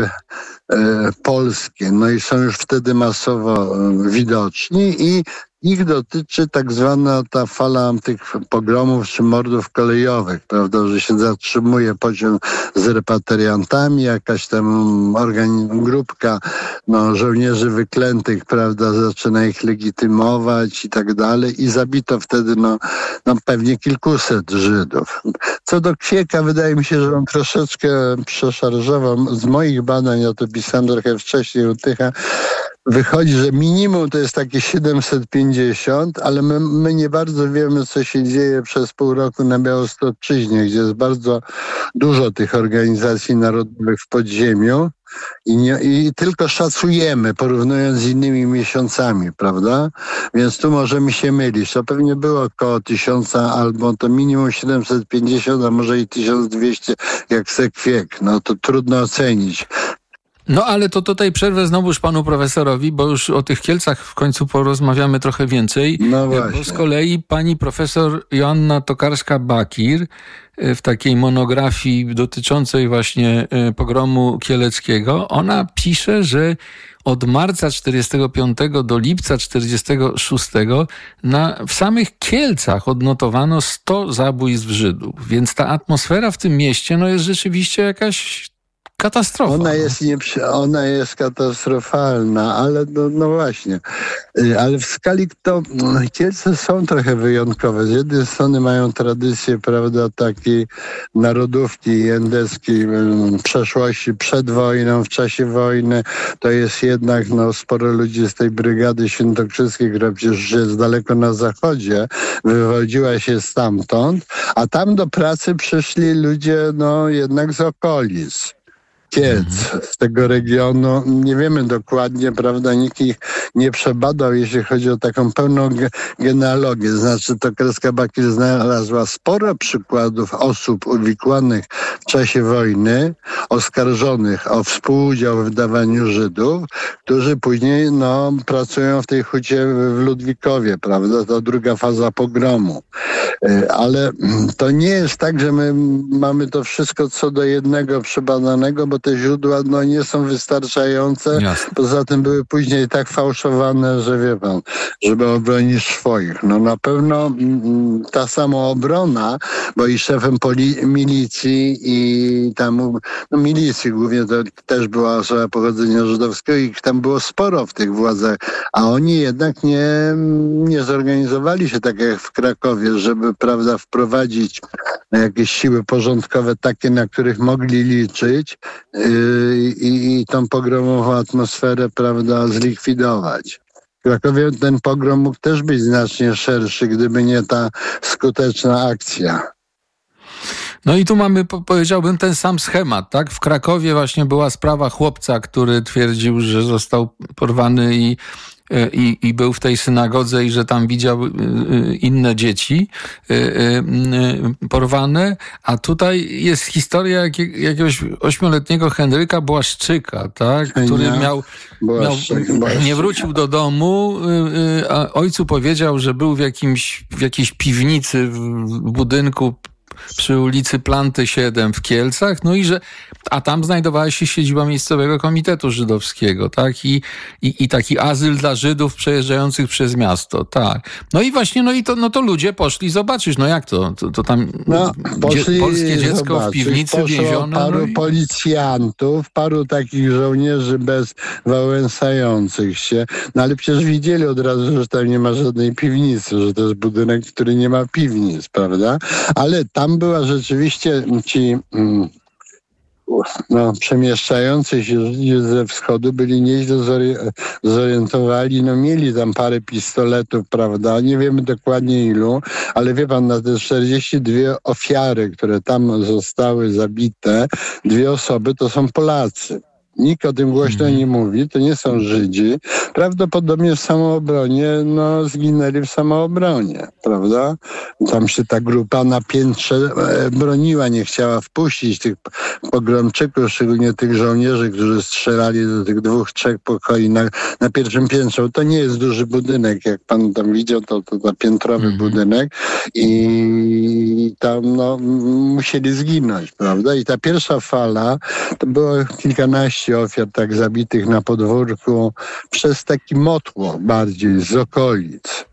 e, polskie. No i są już wtedy masowo e, widoczni i ich dotyczy tak zwana ta fala tych pogromów czy mordów kolejowych, prawda, że się zatrzymuje pociąg z repatriantami, jakaś tam organi- grupka no, żołnierzy wyklętych, prawda, zaczyna ich legitymować i tak dalej i zabito wtedy no, no pewnie kilkuset Żydów. Co do Kwieka, wydaje mi się, że on troszeczkę przeszarżował. Z moich badań, ja to pisałem trochę wcześniej u Tycha, wychodzi, że minimum to jest takie siedemset pięćdziesiąt, ale my, my nie bardzo wiemy, co się dzieje przez pół roku na Białostoczyźnie, gdzie jest bardzo dużo tych organizacji narodowych w podziemiu i, nie, i tylko szacujemy, porównując z innymi miesiącami, prawda? Więc tu możemy się mylić. To pewnie było około tysiąca, albo to minimum siedemset pięćdziesiąt, a może i tysiąc dwieście, jak se Kwiek. No to trudno ocenić. No ale to tutaj przerwę znowuż panu profesorowi, bo już o tych Kielcach w końcu porozmawiamy trochę więcej. No właśnie. Bo z kolei pani profesor Joanna Tokarska-Bakir w takiej monografii dotyczącej właśnie pogromu kieleckiego, ona pisze, że od marca czterdziestego piątego do lipca czterdziestego szóstego na, w samych Kielcach odnotowano sto zabójstw Żydów. Więc ta atmosfera w tym mieście no, jest rzeczywiście jakaś katastrofa. Ona jest, nie, ona jest katastrofalna, ale no, no właśnie. Ale w skali to no, Kielce są trochę wyjątkowe. Z jednej strony mają tradycję, prawda, takiej narodówki endeckiej przeszłości przed wojną, w czasie wojny. To jest jednak no, sporo ludzi z tej brygady świętokrzyskiej, która przecież jest daleko na zachodzie, wywodziła się stamtąd, a tam do pracy przyszli ludzie no, jednak z okolic. Kielc, z tego regionu. Nie wiemy dokładnie, prawda, nikt ich nie przebadał, jeśli chodzi o taką pełną ge- genealogię. Znaczy, Tokarska-Bakir znalazła sporo przykładów osób uwikłanych w czasie wojny, oskarżonych o współudział w wydawaniu Żydów, którzy później, no, pracują w tej hucie w Ludwikowie, prawda, to druga faza pogromu. Ale to nie jest tak, że my mamy to wszystko co do jednego przebadanego, bo te źródła no, nie są wystarczające. Jasne. Poza tym były później tak fałszowane, że wie pan, żeby obronić swoich. No na pewno m, ta samoobrona, bo i szefem poli- milicji i tam, no milicji głównie to też była osoba pochodzenia żydowskiego i tam było sporo w tych władzach, a oni jednak nie, nie zorganizowali się tak jak w Krakowie, żeby, prawda, wprowadzić jakieś siły porządkowe takie, na których mogli liczyć yy, i, i tą pogromową atmosferę, prawda, zlikwidować. W Krakowie ten pogrom mógł też być znacznie szerszy, gdyby nie ta skuteczna akcja. No i tu mamy, powiedziałbym, ten sam schemat, tak? W Krakowie właśnie była sprawa chłopca, który twierdził, że został porwany i I, i był w tej synagodze i że tam widział inne dzieci porwane, a tutaj jest historia jakiego, jakiegoś ośmioletniego Henryka Błaszczyka, tak? Który miał, miał, nie wrócił do domu, a ojcu powiedział, że był w jakimś, w jakiejś piwnicy w budynku przy ulicy Planty siedem w Kielcach, no i że, a tam znajdowała się siedziba miejscowego komitetu żydowskiego, tak, i, i, i taki azyl dla Żydów przejeżdżających przez miasto, tak. No i właśnie, no i to, no to ludzie poszli zobaczyć, no jak to, to, to tam no, dzie, polskie dziecko zobaczyć. W piwnicy więzione. Paru no i... policjantów, paru takich żołnierzy bezwałęsających się, no ale przecież widzieli od razu, że tam nie ma żadnej piwnicy, że to jest budynek, który nie ma piwnic, prawda? Ale tam była rzeczywiście ci... Mm, no, przemieszczający się ludzie ze wschodu byli nieźle zorientowani, no mieli tam parę pistoletów, prawda, nie wiemy dokładnie ilu, ale wie pan, na te czterdzieści dwie ofiary, które tam zostały zabite, dwie osoby to są Polacy. Nikt o tym głośno nie mówi, to nie są Żydzi. Prawdopodobnie w samoobronie, no zginęli w samoobronie, prawda? Tam się ta grupa na piętrze e, broniła, nie chciała wpuścić tych pogromczyków, szczególnie tych żołnierzy, którzy strzelali do tych dwóch, trzech pokoi na, na pierwszym piętrze. To nie jest duży budynek, jak pan tam widział, to, to, to piętrowy mm-hmm. budynek i tam no, musieli zginąć, prawda? I ta pierwsza fala, to było kilkanaście ofiar tak zabitych na podwórku przez taki motłoch bardziej z okolic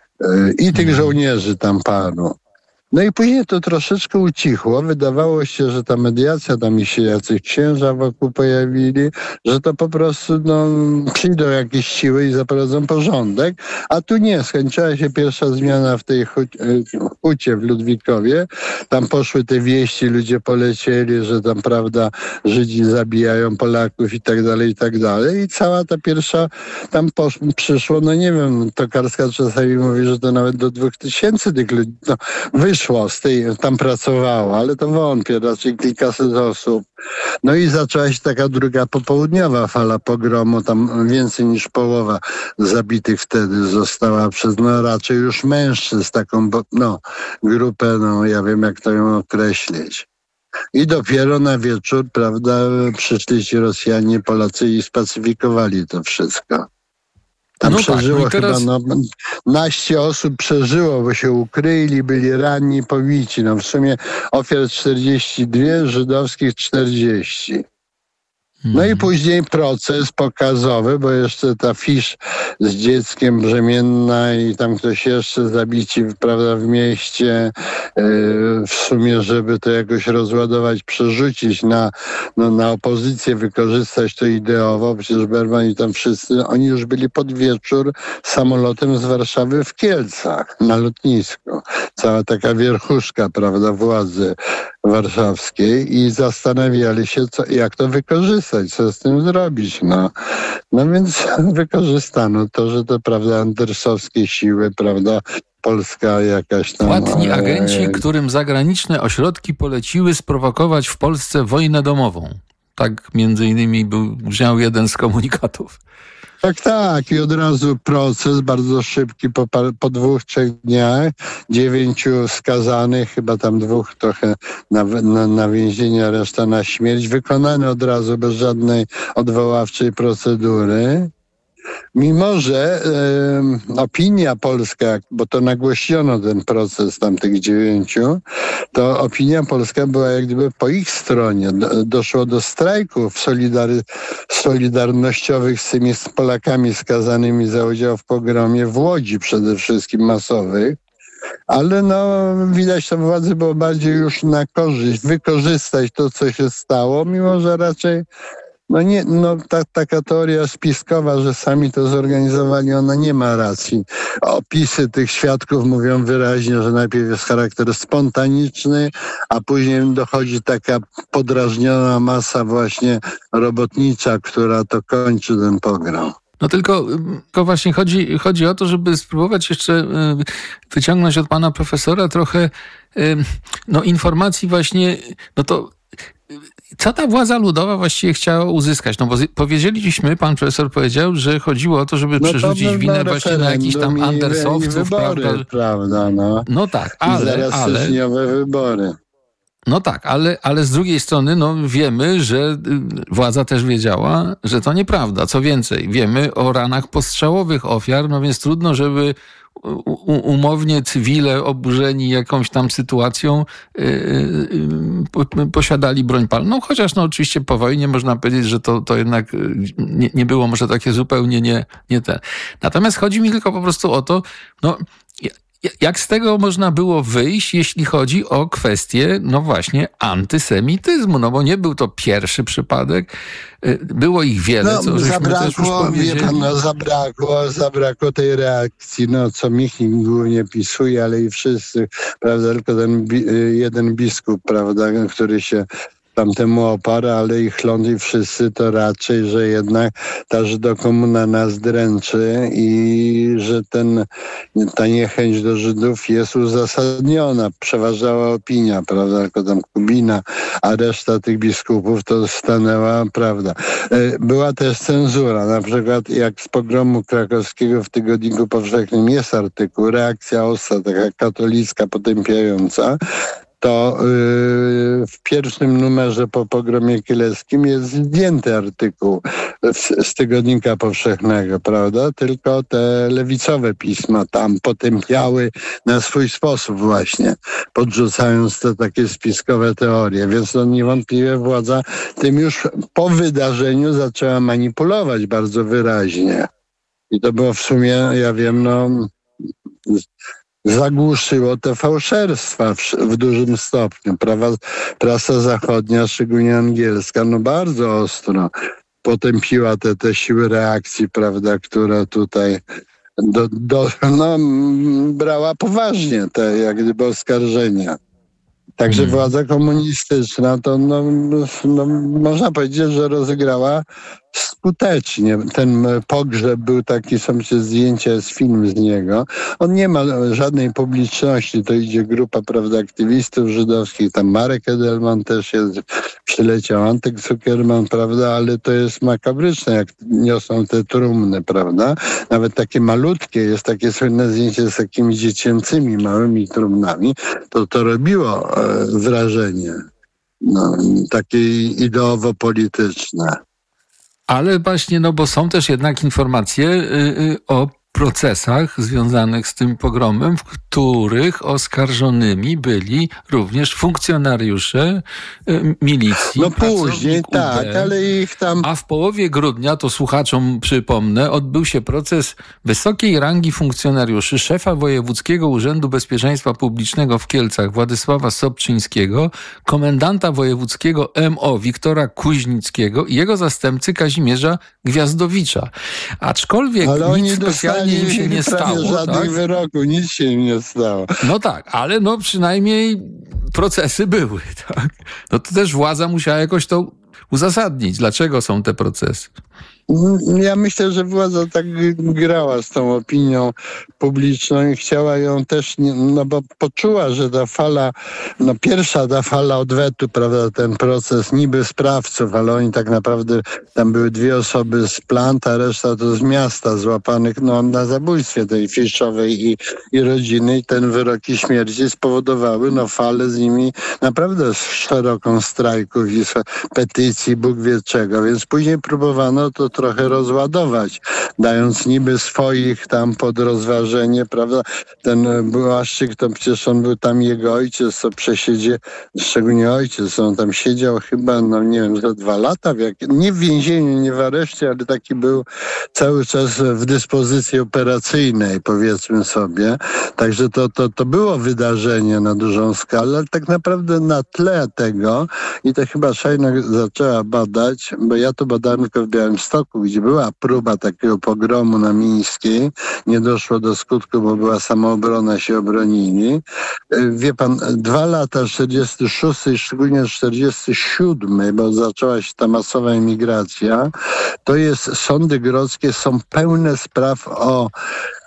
i tych żołnierzy tam paru. No i później to troszeczkę ucichło. Wydawało się, że ta mediacja, tam i się jacyś księża wokół pojawili, że to po prostu no, przyjdą jakieś siły i zaprowadzą porządek, a tu nie. Skończyła się pierwsza zmiana w tej hucie w Ludwikowie. Tam poszły te wieści, ludzie polecieli, że tam, prawda, Żydzi zabijają Polaków i tak dalej, i tak dalej. I cała ta pierwsza tam posz- przyszło, no nie wiem, Tokarska czasami mówi, że to nawet do dwóch tysięcy tych ludzi no, wyszło. Z tej, tam pracowało, ale to wątpię, raczej kilkaset osób. No i zaczęła się taka druga popołudniowa fala pogromu, tam więcej niż połowa zabitych wtedy została przez, no raczej już mężczyzn, taką, no, grupę, no ja wiem jak to ją określić. I dopiero na wieczór, prawda, przyszli ci Rosjanie, Polacy i spacyfikowali to wszystko. Tam no przeżyło tak, no teraz... chyba, no, naście osób przeżyło, bo się ukryli, byli ranni, pobici. No w sumie ofiar czterdzieści dwa, żydowskich czterdzieści. No i później proces pokazowy, bo jeszcze ta Fisz z dzieckiem brzemienna i tam ktoś jeszcze zabici, prawda, w mieście, yy, w sumie, żeby to jakoś rozładować, przerzucić na, no, na opozycję, wykorzystać to ideowo. Przecież Berman i tam wszyscy, oni już byli pod wieczór samolotem z Warszawy w Kielcach na lotnisku. Cała taka wierchuszka, prawda, władzy warszawskiej i zastanawiali się, co, jak to wykorzystać. Co z tym zrobić, no. No więc wykorzystano to, że to, prawda, andersowskie siły, prawda, Polska jakaś tam... Płatni agenci, którym zagraniczne ośrodki poleciły sprowokować w Polsce wojnę domową. Tak między innymi był, brzmiał jeden z komunikatów. Tak, tak. I od razu proces bardzo szybki, po, po dwóch, trzech dniach. Dziewięciu skazanych, chyba tam dwóch trochę na, na, na więzienie, reszta na śmierć. Wykonany od razu, bez żadnej odwoławczej procedury. Mimo że e, opinia polska, bo to nagłośniono ten proces tamtych dziewięciu, to opinia polska była jak gdyby po ich stronie. Do, doszło do strajków solidary, solidarnościowych z tymi z Polakami skazanymi za udział w pogromie w Łodzi przede wszystkim masowych. Ale no widać, to władzy było bardziej już na korzyść, wykorzystać to, co się stało, mimo że raczej No nie, no ta, taka teoria spiskowa, że sami to zorganizowali, ona nie ma racji. Opisy tych świadków mówią wyraźnie, że najpierw jest charakter spontaniczny, a później dochodzi taka podrażniona masa właśnie robotnicza, która to kończy ten pogrom. No tylko, tylko właśnie chodzi, chodzi o to, żeby spróbować jeszcze wyciągnąć od pana profesora trochę no, informacji właśnie, no to co ta władza ludowa właściwie chciała uzyskać? No bo powiedzieliśmy, pan profesor powiedział, że chodziło o to, żeby no przerzucić to winę właśnie na jakichś tam andersowców, wybory, prawda? prawda no. no tak, ale... I zaraz ale... styczniowe wybory. No tak, ale, ale z drugiej strony no, wiemy, że władza też wiedziała, że to nieprawda. Co więcej, wiemy o ranach postrzałowych ofiar, no więc trudno, żeby umownie cywile oburzeni jakąś tam sytuacją yy, yy, posiadali broń palną, chociaż no oczywiście po wojnie można powiedzieć, że to, to jednak nie, nie było może takie zupełnie nie, nie te. Natomiast chodzi mi tylko po prostu o to, no jak z tego można było wyjść, jeśli chodzi o kwestię, no właśnie, antysemityzmu, no bo nie był to pierwszy przypadek, było ich wiele, no, co żeśmy zabrakło, też już powiedzieli. Wie pan, no, zabrakło, zabrakło tej reakcji, no co Michnik głównie pisuje, ale i wszyscy, prawda, tylko ten bi- jeden biskup, prawda, który się tamtemu oparł, ale i Chląd i wszyscy to raczej, że jednak ta żydokomuna nas dręczy i że ten, ta niechęć do Żydów jest uzasadniona. Przeważała opinia, prawda, tylko tam Kubina, a reszta tych biskupów to stanęła, prawda. Była też cenzura, na przykład jak z pogromu krakowskiego w Tygodniku Powszechnym jest artykuł, reakcja Ossa, taka katolicka, potępiająca, to yy, w pierwszym numerze po pogromie kieleckim jest zdjęty artykuł z, z Tygodnika Powszechnego, prawda? Tylko te lewicowe pisma tam potępiały na swój sposób właśnie, podrzucając te takie spiskowe teorie. Więc no niewątpliwie władza tym już po wydarzeniu zaczęła manipulować bardzo wyraźnie. I to było w sumie, ja wiem, no... zagłuszyło te fałszerstwa w, w dużym stopniu. Prawa, prasa zachodnia, szczególnie angielska, no bardzo ostro potępiła te, te siły reakcji, prawda, które tutaj do, do, no, brała poważnie te jak gdyby oskarżenia. Także hmm. władza komunistyczna to no, no, można powiedzieć, że rozegrała skutecznie. Ten pogrzeb był taki, są zdjęcia, jest film z niego. On nie ma żadnej publiczności, to idzie grupa, prawda, aktywistów żydowskich, tam Marek Edelman też jest, przyleciał Antek Zuckerman, prawda, ale to jest makabryczne, jak niosą te trumny, prawda. Nawet takie malutkie, jest takie słynne zdjęcie z takimi dziecięcymi, małymi trumnami, to to robiło e, wrażenie, no, takie ideowo-polityczne. Ale właśnie, no bo są też jednak informacje yy, o procesach związanych z tym pogromem, w których oskarżonymi byli również funkcjonariusze y, milicji. No później, tak, U B, ale ich tam... A w połowie grudnia, to słuchaczom przypomnę, odbył się proces wysokiej rangi funkcjonariuszy szefa Wojewódzkiego Urzędu Bezpieczeństwa Publicznego w Kielcach Władysława Sobczyńskiego, komendanta wojewódzkiego M O Wiktora Kuźnickiego i jego zastępcy Kazimierza Gwiazdowicza. Aczkolwiek ale nic specjalnie im się nie stało. Żadnych tak? wyroków, nic się im nie stało. No tak, ale no przynajmniej procesy były, tak? No to też władza musiała jakoś to uzasadnić, dlaczego są te procesy. Ja myślę, że władza tak grała z tą opinią publiczną i chciała ją też, no bo poczuła, że ta fala, no pierwsza ta fala odwetu, prawda, ten proces niby sprawców, ale oni tak naprawdę, tam były dwie osoby z plant, a reszta to z miasta złapanych, no na zabójstwie tej Fiszowej i, i rodziny i ten wyroki śmierci spowodowały, no falę z nimi naprawdę szeroką strajków i petycji, Bóg wie czego, więc później próbowano to trochę rozładować, dając niby swoich tam pod rozważenie, prawda? Ten Błaszczyk, to przecież on był tam jego ojciec, co przesiedzie, szczególnie ojciec, on tam siedział chyba, no nie wiem, za dwa lata, w jak, nie w więzieniu, nie w areszcie, ale taki był cały czas w dyspozycji operacyjnej, powiedzmy sobie. Także to, to, to było wydarzenie na dużą skalę, ale tak naprawdę na tle tego, i to chyba Szajna zaczęła badać, bo ja to badałem tylko w Białymstoku, gdzie była próba takiego pogromu na Mińskiej. Nie doszło do skutku, bo była samoobrona, się obronili. Wie pan, dwa lata, czterdziesty szósty i szczególnie czterdziesty siódmy, bo zaczęła się ta masowa emigracja, to jest, sądy grodzkie są pełne spraw o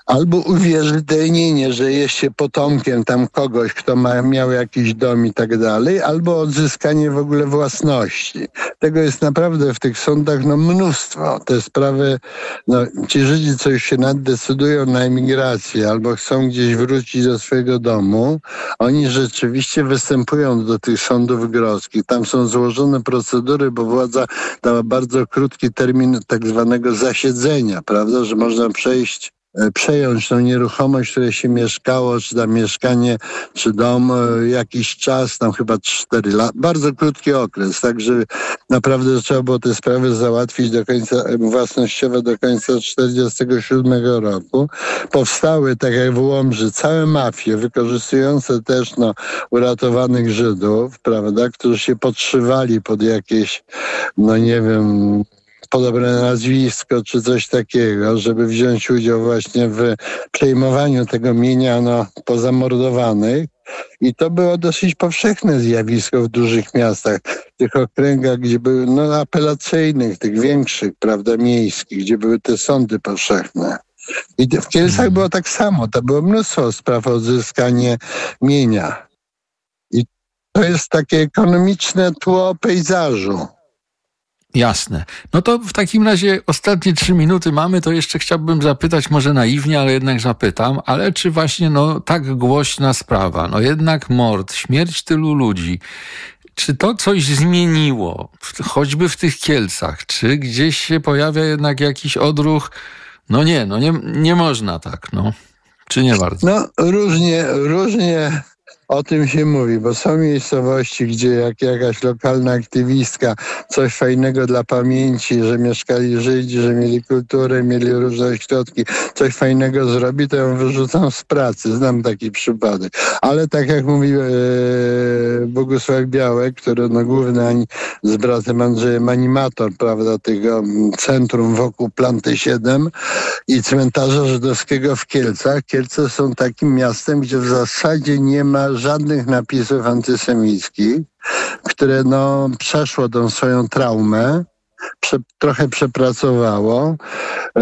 Albo uwierzytelnienie, że jest się potomkiem tam kogoś, kto ma, miał jakiś dom i tak dalej, albo odzyskanie w ogóle własności. Tego jest naprawdę w tych sądach no, mnóstwo. Te sprawy, no, ci Żydzi, co już się naddecydują na emigrację albo chcą gdzieś wrócić do swojego domu, oni rzeczywiście występują do tych sądów grodzkich. Tam są złożone procedury, bo władza dała bardzo krótki termin tak zwanego zasiedzenia, prawda, że można przejść przejąć tą nieruchomość, w której się mieszkało, czy tam mieszkanie, czy dom, jakiś czas, tam chyba cztery lata, bardzo krótki okres, także naprawdę trzeba było te sprawy załatwić do końca, własnościowe do końca tysiąc dziewięćset czterdziestego siódmego roku. Powstały, tak jak w Łomży, całe mafie, wykorzystujące też no, uratowanych Żydów, prawda, którzy się podszywali pod jakieś, no nie wiem, podobne nazwisko czy coś takiego, żeby wziąć udział właśnie w przejmowaniu tego mienia no, pozamordowanych. I to było dosyć powszechne zjawisko w dużych miastach, w tych okręgach, gdzie były no, apelacyjnych, tych większych, prawda, miejskich, gdzie były te sądy powszechne. I w Kielcach było tak samo. To było mnóstwo spraw o odzyskanie mienia. I to jest takie ekonomiczne tło pejzażu. Jasne. No to w takim razie ostatnie trzy minuty mamy, to jeszcze chciałbym zapytać, może naiwnie, ale jednak zapytam, ale czy właśnie no tak głośna sprawa, no jednak mord, śmierć tylu ludzi, czy to coś zmieniło, choćby w tych Kielcach, czy gdzieś się pojawia jednak jakiś odruch, no nie, no nie, nie można tak, no, czy nie bardzo? No różnie, różnie o tym się mówi, bo są miejscowości, gdzie jak jakaś lokalna aktywistka coś fajnego dla pamięci, że mieszkali Żydzi, że mieli kulturę, mieli różne ośrodki, coś fajnego zrobi, to ją wyrzucą z pracy. Znam taki przypadek. Ale tak jak mówi e, Bogusław Białek, który no, główny z bratem Andrzejem animator, prawda, tego centrum wokół Planty siedem i cmentarza żydowskiego w Kielcach. Kielce są takim miastem, gdzie w zasadzie nie ma żadnych napisów antysemickich, które no, przeszło tą swoją traumę, prze, trochę przepracowało yy,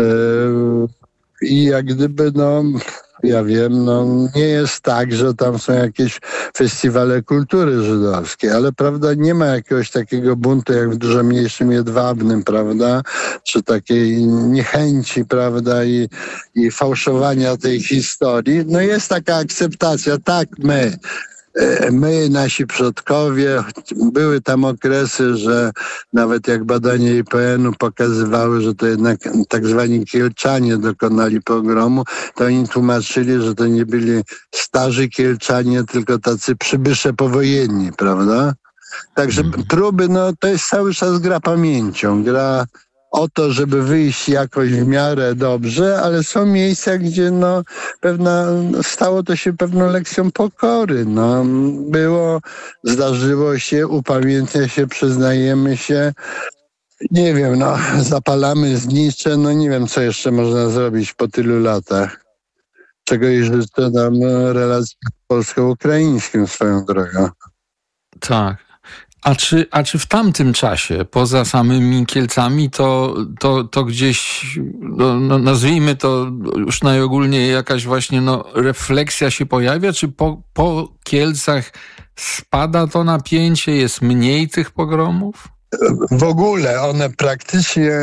i jak gdyby, no, ja wiem, no, nie jest tak, że tam są jakieś festiwale kultury żydowskiej, ale prawda, nie ma jakiegoś takiego buntu jak w dużo mniejszym Jedwabnym, prawda, czy takiej niechęci, prawda, i, i fałszowania tej historii. No jest taka akceptacja, tak, my, My, nasi przodkowie, były tam okresy, że nawet jak badania I P N u pokazywały, że to jednak tak zwani Kielczanie dokonali pogromu, to oni tłumaczyli, że to nie byli starzy Kielczanie, tylko tacy przybysze powojenni, prawda? Także próby, no to jest cały czas gra pamięcią, gra o to, żeby wyjść jakoś w miarę dobrze, ale są miejsca, gdzie no pewna, stało to się pewną lekcją pokory. No, było, zdarzyło się, upamiętnia się, przyznajemy się. Nie wiem, no zapalamy znicze, no nie wiem, co jeszcze można zrobić po tylu latach. Czego i życzę nam relacji polsko-ukraińskim swoją drogą. Tak. A czy, a czy w tamtym czasie, poza samymi Kielcami, to, to, to gdzieś, no, no, nazwijmy to już najogólniej jakaś właśnie no, refleksja się pojawia? Czy po, po Kielcach spada to napięcie, jest mniej tych pogromów? W ogóle one praktycznie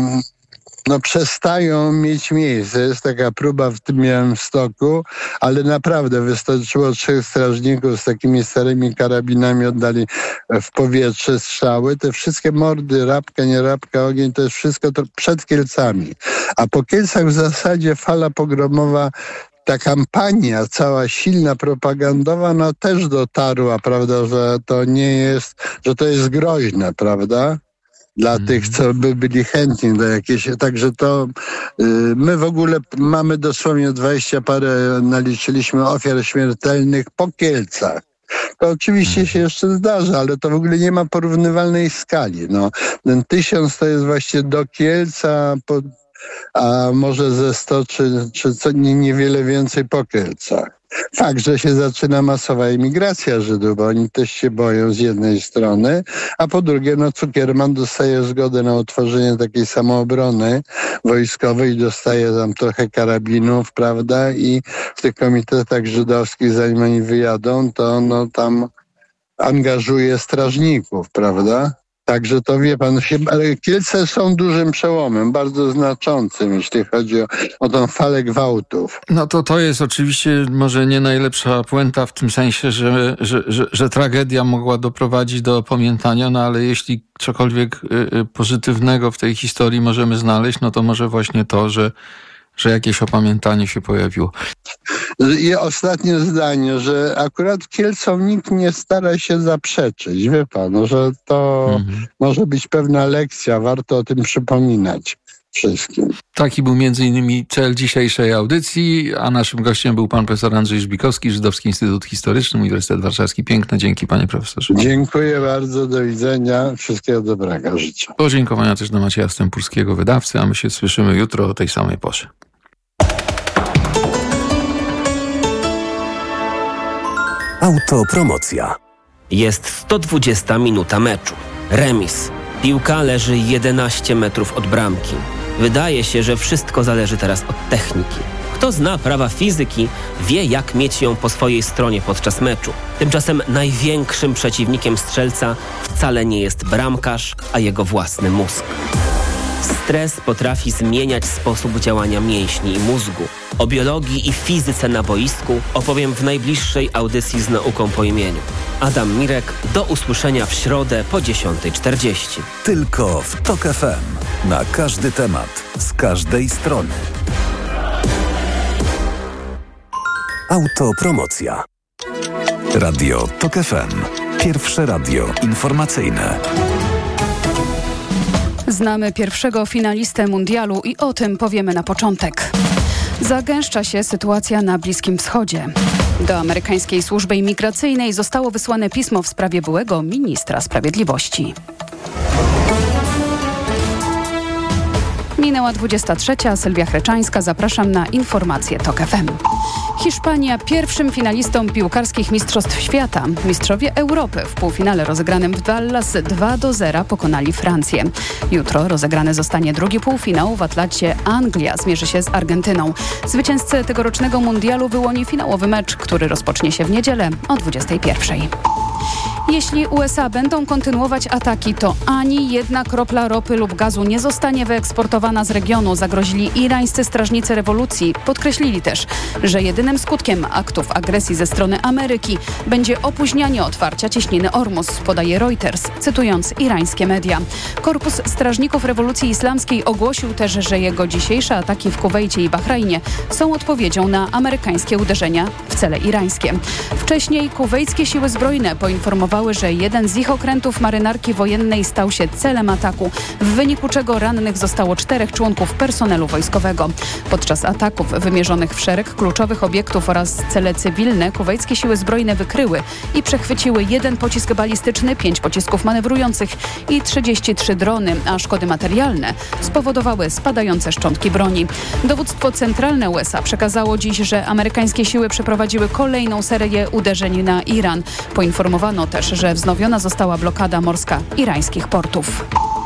no, przestają mieć miejsce. Jest taka próba w tym Białymstoku, ale naprawdę wystarczyło trzech strażników z takimi starymi karabinami, oddali w powietrze strzały. Te wszystkie mordy, Rabka, nie Rabka, ogień, to jest wszystko to przed Kielcami. A po Kielcach w zasadzie fala pogromowa, ta kampania cała silna, propagandowa, no też dotarła, prawda, że to nie jest, że to jest groźne, prawda? Dla mm. tych, co by byli chętni do jakiejś... Także to y, my w ogóle mamy dosłownie dwadzieścia parę, naliczyliśmy ofiar śmiertelnych po Kielcach. To oczywiście się jeszcze zdarza, ale to w ogóle nie ma porównywalnej skali. No, ten tysiąc to jest właśnie do Kielca, po, a może ze sto czy, czy co, nie, niewiele więcej po Kielcach. Fakt, że się zaczyna masowa emigracja Żydów, bo oni też się boją z jednej strony, a po drugie, no Cukierman dostaje zgodę na utworzenie takiej samoobrony wojskowej, dostaje tam trochę karabinów, prawda, i w tych komitetach żydowskich, zanim oni wyjadą, to no tam angażuje strażników, prawda? Także to wie pan, Kielce są dużym przełomem, bardzo znaczącym, jeśli chodzi o, o tą falę gwałtów. No to to jest oczywiście może nie najlepsza puenta w tym sensie, że, że, że, że tragedia mogła doprowadzić do opamiętania, no ale jeśli cokolwiek y, pozytywnego w tej historii możemy znaleźć, no to może właśnie to, że że jakieś opamiętanie się pojawiło. I ostatnie zdanie, że akurat Kielcom nikt nie stara się zaprzeczyć, wie pan, że to mhm. może być pewna lekcja, warto o tym przypominać wszystkim. Taki był między innymi cel dzisiejszej audycji, a naszym gościem był pan profesor Andrzej Żbikowski, Żydowski Instytut Historyczny, Uniwersytet Warszawski. Piękne dzięki, panie profesorze. Dziękuję bardzo, do widzenia, wszystkiego dobrego, życzę. Podziękowania też do Macieja Stępurskiego, wydawcy, a my się słyszymy jutro o tej samej porze. Autopromocja. Jest sto dwudziesta minuta meczu. Remis. Piłka leży jedenaście metrów od bramki. Wydaje się, że wszystko zależy teraz od techniki. Kto zna prawa fizyki, wie, jak mieć ją po swojej stronie podczas meczu. Tymczasem największym przeciwnikiem strzelca wcale nie jest bramkarz, a jego własny mózg. Stres potrafi zmieniać sposób działania mięśni i mózgu. O biologii i fizyce na boisku opowiem w najbliższej audycji z nauką po imieniu. Adam Mirek, do usłyszenia w środę po dziesiątej czterdzieści. Tylko w Tok F M. Na każdy temat, z każdej strony. Autopromocja. Radio Tok F M. Pierwsze radio informacyjne. Znamy pierwszego finalistę mundialu i o tym powiemy na początek. Zagęszcza się sytuacja na Bliskim Wschodzie. Do amerykańskiej służby imigracyjnej zostało wysłane pismo w sprawie byłego ministra sprawiedliwości. Minęła dwudziesta trzecia, Sylwia Chreczańska, zapraszam na informacje Tok F M. Hiszpania pierwszym finalistą piłkarskich Mistrzostw Świata. Mistrzowie Europy w półfinale rozegranym w Dallas dwa do zera pokonali Francję. Jutro rozegrany zostanie drugi półfinał. W Atlancie Anglia zmierzy się z Argentyną. Zwycięzcę tegorocznego mundialu wyłoni finałowy mecz, który rozpocznie się w niedzielę o dwudziestej pierwszej. Jeśli U S A będą kontynuować ataki, to ani jedna kropla ropy lub gazu nie zostanie wyeksportowana z regionu, zagrozili irańscy strażnicy rewolucji. Podkreślili też, że jedynym skutkiem aktów agresji ze strony Ameryki będzie opóźnianie otwarcia cieśniny Ormus, podaje Reuters, cytując irańskie media. Korpus Strażników Rewolucji Islamskiej ogłosił też, że jego dzisiejsze ataki w Kuwejcie i Bahrajnie są odpowiedzią na amerykańskie uderzenia w cele irańskie. Wcześniej kuwejskie siły zbrojne poinformowały, że jeden z ich okrętów marynarki wojennej stał się celem ataku, w wyniku czego rannych zostało czterech członków personelu wojskowego. Podczas ataków wymierzonych w szereg kluczowych obiektów oraz cele cywilne kuwejskie siły zbrojne wykryły i przechwyciły jeden pocisk balistyczny, pięć pocisków manewrujących i trzydzieści trzy drony, a szkody materialne spowodowały spadające szczątki broni. Dowództwo centralne U S A przekazało dziś, że amerykańskie siły przeprowadziły kolejną serię uderzeń na Iran. Poinformowano też, że wznowiona została blokada morska irańskich portów.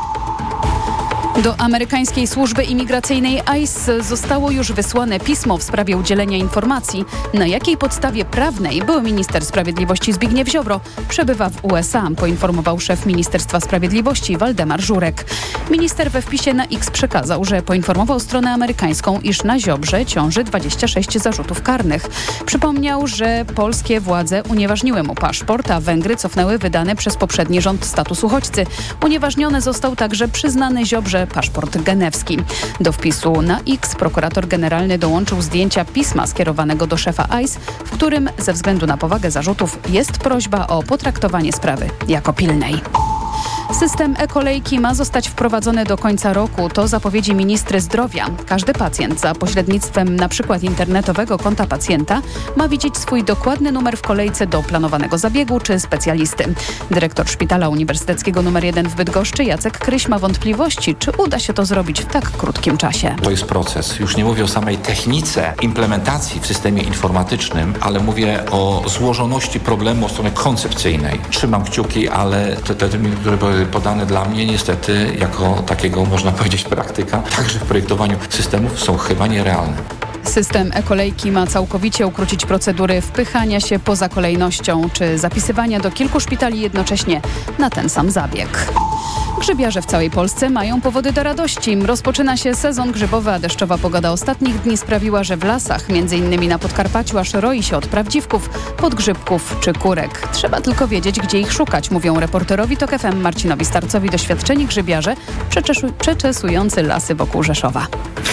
Do amerykańskiej służby imigracyjnej I C E zostało już wysłane pismo w sprawie udzielenia informacji, na jakiej podstawie prawnej były minister sprawiedliwości Zbigniew Ziobro przebywa w U S A, poinformował szef Ministerstwa Sprawiedliwości Waldemar Żurek. Minister we wpisie na X przekazał, że poinformował stronę amerykańską, iż na Ziobrze ciąży dwadzieścia sześć zarzutów karnych. Przypomniał, że polskie władze unieważniły mu paszport, a Węgry cofnęły wydany przez poprzedni rząd status uchodźcy. Unieważniony został także przyznany Ziobrze paszport genewski. Do wpisu na X prokurator generalny dołączył zdjęcia pisma skierowanego do szefa I C E, w którym ze względu na powagę zarzutów jest prośba o potraktowanie sprawy jako pilnej. System e-kolejki ma zostać wprowadzony do końca roku. To zapowiedzi ministry zdrowia. Każdy pacjent za pośrednictwem np. internetowego konta pacjenta ma widzieć swój dokładny numer w kolejce do planowanego zabiegu czy specjalisty. Dyrektor Szpitala Uniwersyteckiego numer jeden w Bydgoszczy Jacek Kryś ma wątpliwości, czy uda się to zrobić w tak krótkim czasie. To jest proces. Już nie mówię o samej technice implementacji w systemie informatycznym, ale mówię o złożoności problemu od strony koncepcyjnej. Trzymam kciuki, ale te terminy, które były podane dla mnie, niestety, jako takiego, można powiedzieć, praktyka, także w projektowaniu systemów są chyba nierealne. System e-kolejki ma całkowicie ukrócić procedury wpychania się poza kolejnością czy zapisywania do kilku szpitali jednocześnie na ten sam zabieg. Grzybiarze w całej Polsce mają powody do radości. Rozpoczyna się sezon grzybowy, a deszczowa pogoda ostatnich dni sprawiła, że w lasach, między innymi na Podkarpaciu, aż roi się od prawdziwków, podgrzybków czy kurek. Trzeba tylko wiedzieć, gdzie ich szukać, mówią reporterowi TOK F M Marcinowi Starcowi doświadczeni grzybiarze przeczesu- przeczesujący lasy wokół Rzeszowa.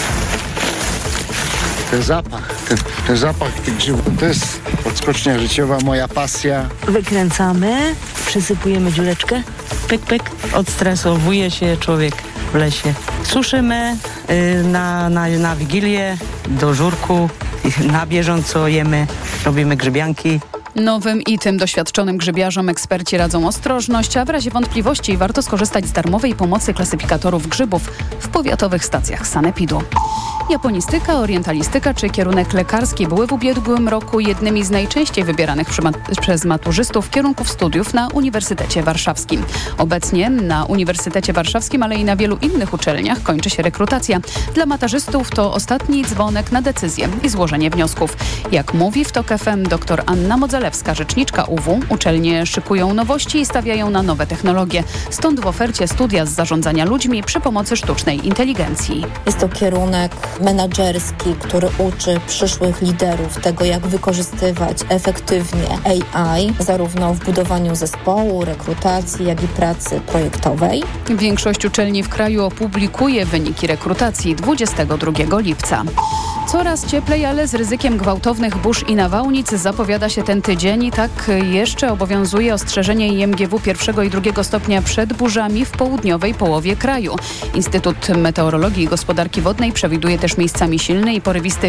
Ten zapach, ten, ten zapach tych grzybów, to jest odskocznia życiowa, moja pasja. Wykręcamy, przysypujemy dziureczkę, pyk, pyk, odstresowuje się człowiek w lesie. Suszymy y, na, na, na Wigilię, do żurku, na bieżąco jemy, robimy grzybianki. Nowym i tym doświadczonym grzybiarzom eksperci radzą ostrożność, a w razie wątpliwości warto skorzystać z darmowej pomocy klasyfikatorów grzybów w powiatowych stacjach sanepidu. Japonistyka, orientalistyka czy kierunek lekarski były w ubiegłym roku jednymi z najczęściej wybieranych przez maturzystów kierunków studiów na Uniwersytecie Warszawskim. Obecnie na Uniwersytecie Warszawskim, ale i na wielu innych uczelniach kończy się rekrutacja. Dla matarzystów to ostatni dzwonek na decyzję i złożenie wniosków. Jak mówi w TOK F M dr Anna Modzelewska, rzeczniczka U W, uczelnie szykują nowości i stawiają na nowe technologie. Stąd w ofercie studia z zarządzania ludźmi przy pomocy sztucznej inteligencji. Jest to kierunek menadżerski, który uczy przyszłych liderów tego, jak wykorzystywać efektywnie A I, zarówno w budowaniu zespołu, rekrutacji, jak i pracy projektowej. Większość uczelni w kraju opublikuje wyniki rekrutacji dwudziestego drugiego lipca. Coraz cieplej, ale z ryzykiem gwałtownych burz i nawałnic zapowiada się ten tydzień i tak jeszcze obowiązuje ostrzeżenie I M G W pierwszego i drugiego stopnia przed burzami w południowej połowie kraju. Instytut Meteorologii i Gospodarki Wodnej przewiduje też miejscami silny i porywisty